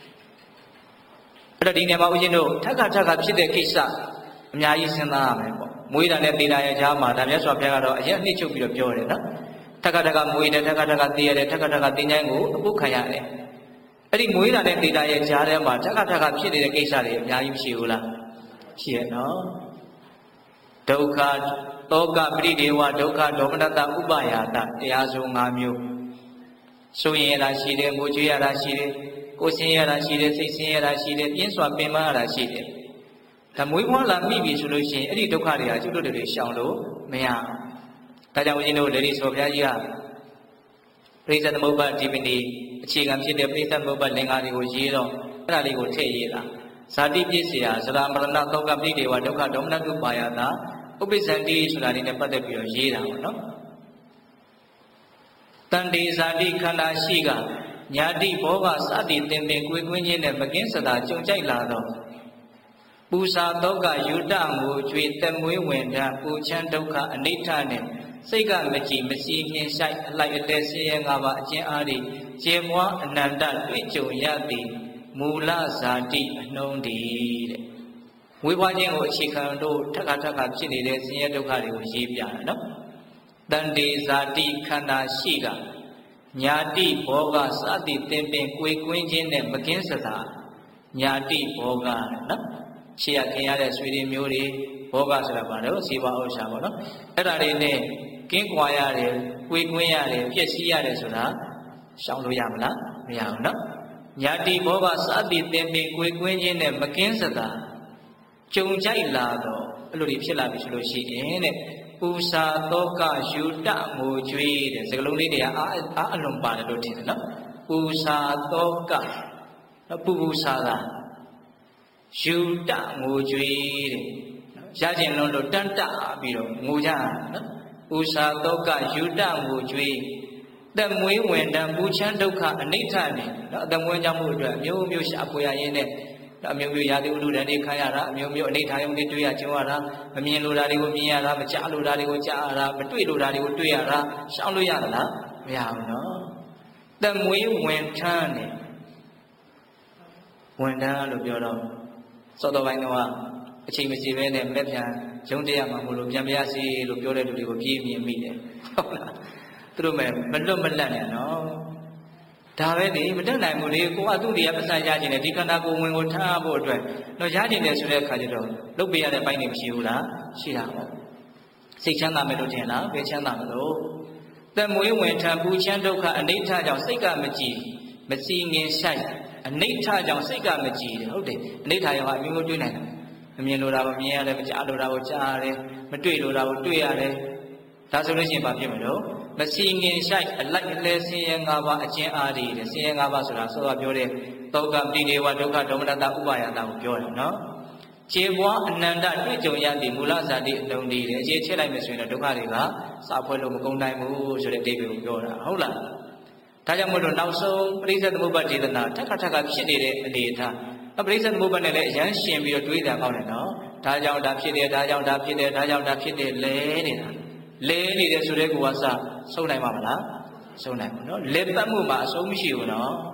အဲ့တော့ဒီနေရာမှာဦးဇင်းတို့ထက်ကဖြစ်တဲ့ကိစ္စအများကြီးစဉ်းစားရမယ်ပေါ့မွေးတာနဲ့သေတာရဲ့ကြားမှာဒါမြတ်စွာဘုရားကတော့အရင်နှိမ့်ချုပ်ပြီးတော့ပြောတယ်နော်ထက်ကမွေးတယ်ထက်ကသေရတယ်ထက်ကသင်္ချိုင်းကိုအပုတ်ခံရတယ်အဲ့ဒီမွေးတာနဲ့သေတာရဲ့ကြားထဲမှာထက်ကဖြစ်နေတဲ့ကိစ္စတွေအများကြီးမရှိဘူးလားရှိရဲ့နော်ဒုက္ခတောကပရိဒေဝဒုက္ခဒေါမနတဥပယာတတရားစုံ၅မျိုးဆိုရင်ရတာရှိတယ်ငိုကြွေးရတာရှိတယ်ကိုယ်ဆင်းရတာရှိတယ်စိတ်ဆင်းရတာရှိတယ်ပြင်းစွာပင်ပန်းရတာရှိတယ်ဒါမွေးဖွားလာမိပြီဆိုလို့ရှိရင်အဲ့ဒီဒုက္ခတွေဟာကျွတ်တွေရှောင်လို့မရဘူးဒါကြောင့်ဦးဇင်းတို့လေဒီဆိုဘုရားကြီးကပရိစ္ဆေသမုပ္ပါဒီပနိအခြေခံဖြစ်တဲ့ပရိစ္ဆေသမုပ္ပါလင်္ကာတွေကိုရေးတော့အဲ့ဒါလေးကိုထည့်ရေးတာဇာတိပြည့်စရာသရမရဏသောကပိဒေဝဒုက္ခဒေါမနတုပါယတာဥပိ္ပဇန္တိဆိုတာလေးနဲ့ပတ်သက်ပြီးတော့ရေးတာပေါ့နော်တန်တေဇာတိခန္ဓာရှိကညာတိဘောဂစသည်သင်ပင်ကိုယ်ကွင်းချင်းနဲ့မကင်းစတာကြုံကြိုက်လာတော့ပူစာသောကယူတငိုကြွေသက်မွေးဝင်တာပူချမ်းဒုက္ခအနိဋ္ဌနဲ့စိတ်ကမကြည်မစီမြင်ဆိုင်အလိုက်အတဲဆင်းရဲ၅ပါးအကျဉ်းအားဖြင့်ကျေမွားအနန္တတွေ့ကြုံရသည်မူလဇာတိအနှုံးတည်းတဲ့ဝေဘွားခြင်းကိုအခြေခံလို့ထက်ကဖြစ်နေတဲ့ဆင်းရဲဒုက္ခတွေကိုရေးပြတာနော်တန်တေဇာတိခန္ဓာရှိကညာတိဘောဂစသည်သင်ပင်ကိုယ်ကွင်းချင်းနဲ့မကင်းစတာညာတိဘောဂနော်ရှေ့ရခင်ရတဲ့ဆွေတွေမျိုးတွေဘောဂဆိုတာဘာလို့စေပါဥစ္စာပေါ့နော်အဲ့ဒါတွေနဲ့ကင်းကွာရတယ်ကိုယ်ကွင်းရတယ်ပြည့်စည်ရတယ်ဆိုတာရှောင်လို့ရမလားမရဘူးနော်ညာတိဘောဂစသည်သင်ပင်ကိုယ်ကွင်းချင်းနဲ့မကင်းစတာကြုံကြိုက်လာတော့အဲ့လိုတွေဖြစ်လာပြီဆိုလို့ရှိရင်တဲ့ပူစာသောကယူတငိုကြွေးတဲ့စကလုံးလေးတွေကအာအလွန်ပါတယ်လို့ထင်တယ်နော်ပူစာသောကပူစာတာယူတငိုကြွေးတဲ့ရကျင်လုံးလို့တန်းတပြီးတော့ငိုကြနော်ပူစာသောကယူတငိုကြွေးသက်မွေးဝင်တံပူချမ်းဒုက္ခအနိဋ္ဌနဲ့နော်အသက်မွေးကြောင့်မှုအတွက်မျိုးမျိုးရှာဖွေရရင်းနဲ့အမျိုးမျိုးရာသီဥတုတန်တွေခံရတာအမျိုးမျိုးအနိဋ္ဌာယုံတွေတွေ့ရကျုံရတာမမြင်လိုတာတွေကိုမြင်ရတာမကြားလိုတာတွေကိုကြားရတာမတွေ့လိုတာတွေကိုတွေ့ရတာရှောင်လို့ရသလားမရဘူးနော်သက်မွေးဝင်ထမ်းနဲ့ဝင်ထမ်းလို့ပြောတော့စောတော်ပိုင်းကအချိန်မရှိဘဲနဲ့မက်ပြန်ရုံးတရားမှမလို့ပြန်ပြရစီလို့ပြောတဲ့လူတွေကိုပြေးမြင်မိတယ်ဟုတ်လားသူတို့မလွတ်မလပ်နဲ့နော်ဒါပဲလေမတက်နိုင်ဘူးလေကိုကသူ့တရားပတ်စံရခြင်းနဲ့ဒီခန္ဓာကိုယ်ဝင်ကိုထားဖို့အတွက်တော့ရခြင်းနဲ့ဆိုတဲ့အခါကျတော့လုပ်ပေးရတဲ့ပိုင်းတွေမရှိဘူးလားရှိတာပေါ့စိတ်ချမ်းသာမယ်လို့ထင်လားဘယ်ချမ်းသာမလို့သက်မွေးဝင်ထံပူချမ်းဒုက္ခအနိဋ္ဌကြောင့်စိတ်ကမကြည်မစီငင်ဆိုင်အနိဋ္ဌကြောင့်စိတ်ကမကြည်တယ်ဟုတ်တယ်အနိဋ္ဌရောအမျိုးမျိုးတွေးနိုင်တယ်မမြင်လို့တာကိုမြင်ရတယ်မကြားလို့တာကိုကြားရတယ်မတွေ့လို့တာကိုတွေ့ရတယ်ဒါဆိုလို့ရှိရင်ဘာဖြစ်မလို့မစီငင်ဆိုင်အလိုက်အလဲဆင်းရဲ၅ပါးအကျဉ်းအားတွေဆင်းရဲ၅ပါးဆိုတာဆိုတော့ပြောတဲ့သောကပိနေဝဒုက္ခဒေါမနတဥပါယတာကိုပြောတယ်နော်ခြေပွားအနန္တတွေ့ကြုံရသည့်မူလဇာတိအလုံးတွေအခြေချက်လိုက်မယ်ဆိုရင်တော့ဒုက္ခတွေကစာဖွဲ့လို့မကုန်နိုင်ဘူးဆိုတဲ့အဓိပ္ပာယ်ကိုပြောတာဟုတ်လားဒါကြောင့်မို့လို့နောက်ဆုံးပရိစ္ဆေသမုပ္ပါဒေသနာထပ်ခါဖြစ်နေတဲ့အနေအထားပရိစ္ဆေသမုပ္ပါနဲ့လည်းအရန်ရှင်ပြီးတော့တွေးတာကောင်းတယ်နော်ဒါကြောင့်ဒါဖြစ်တယ်ဒါကြောင့်ဒါဖြစ်တယ်ဒါကြောင့်ဒါဖြစ်တယ်လဲနေတာလဲနေတယ်ဆိုတဲ့ကူကစဆုံးနိုင်မှာမလားဆုံးနိုင်ဘူးနော်လဲပတ်မှုမှာအဆုံးမရှိဘူးနော်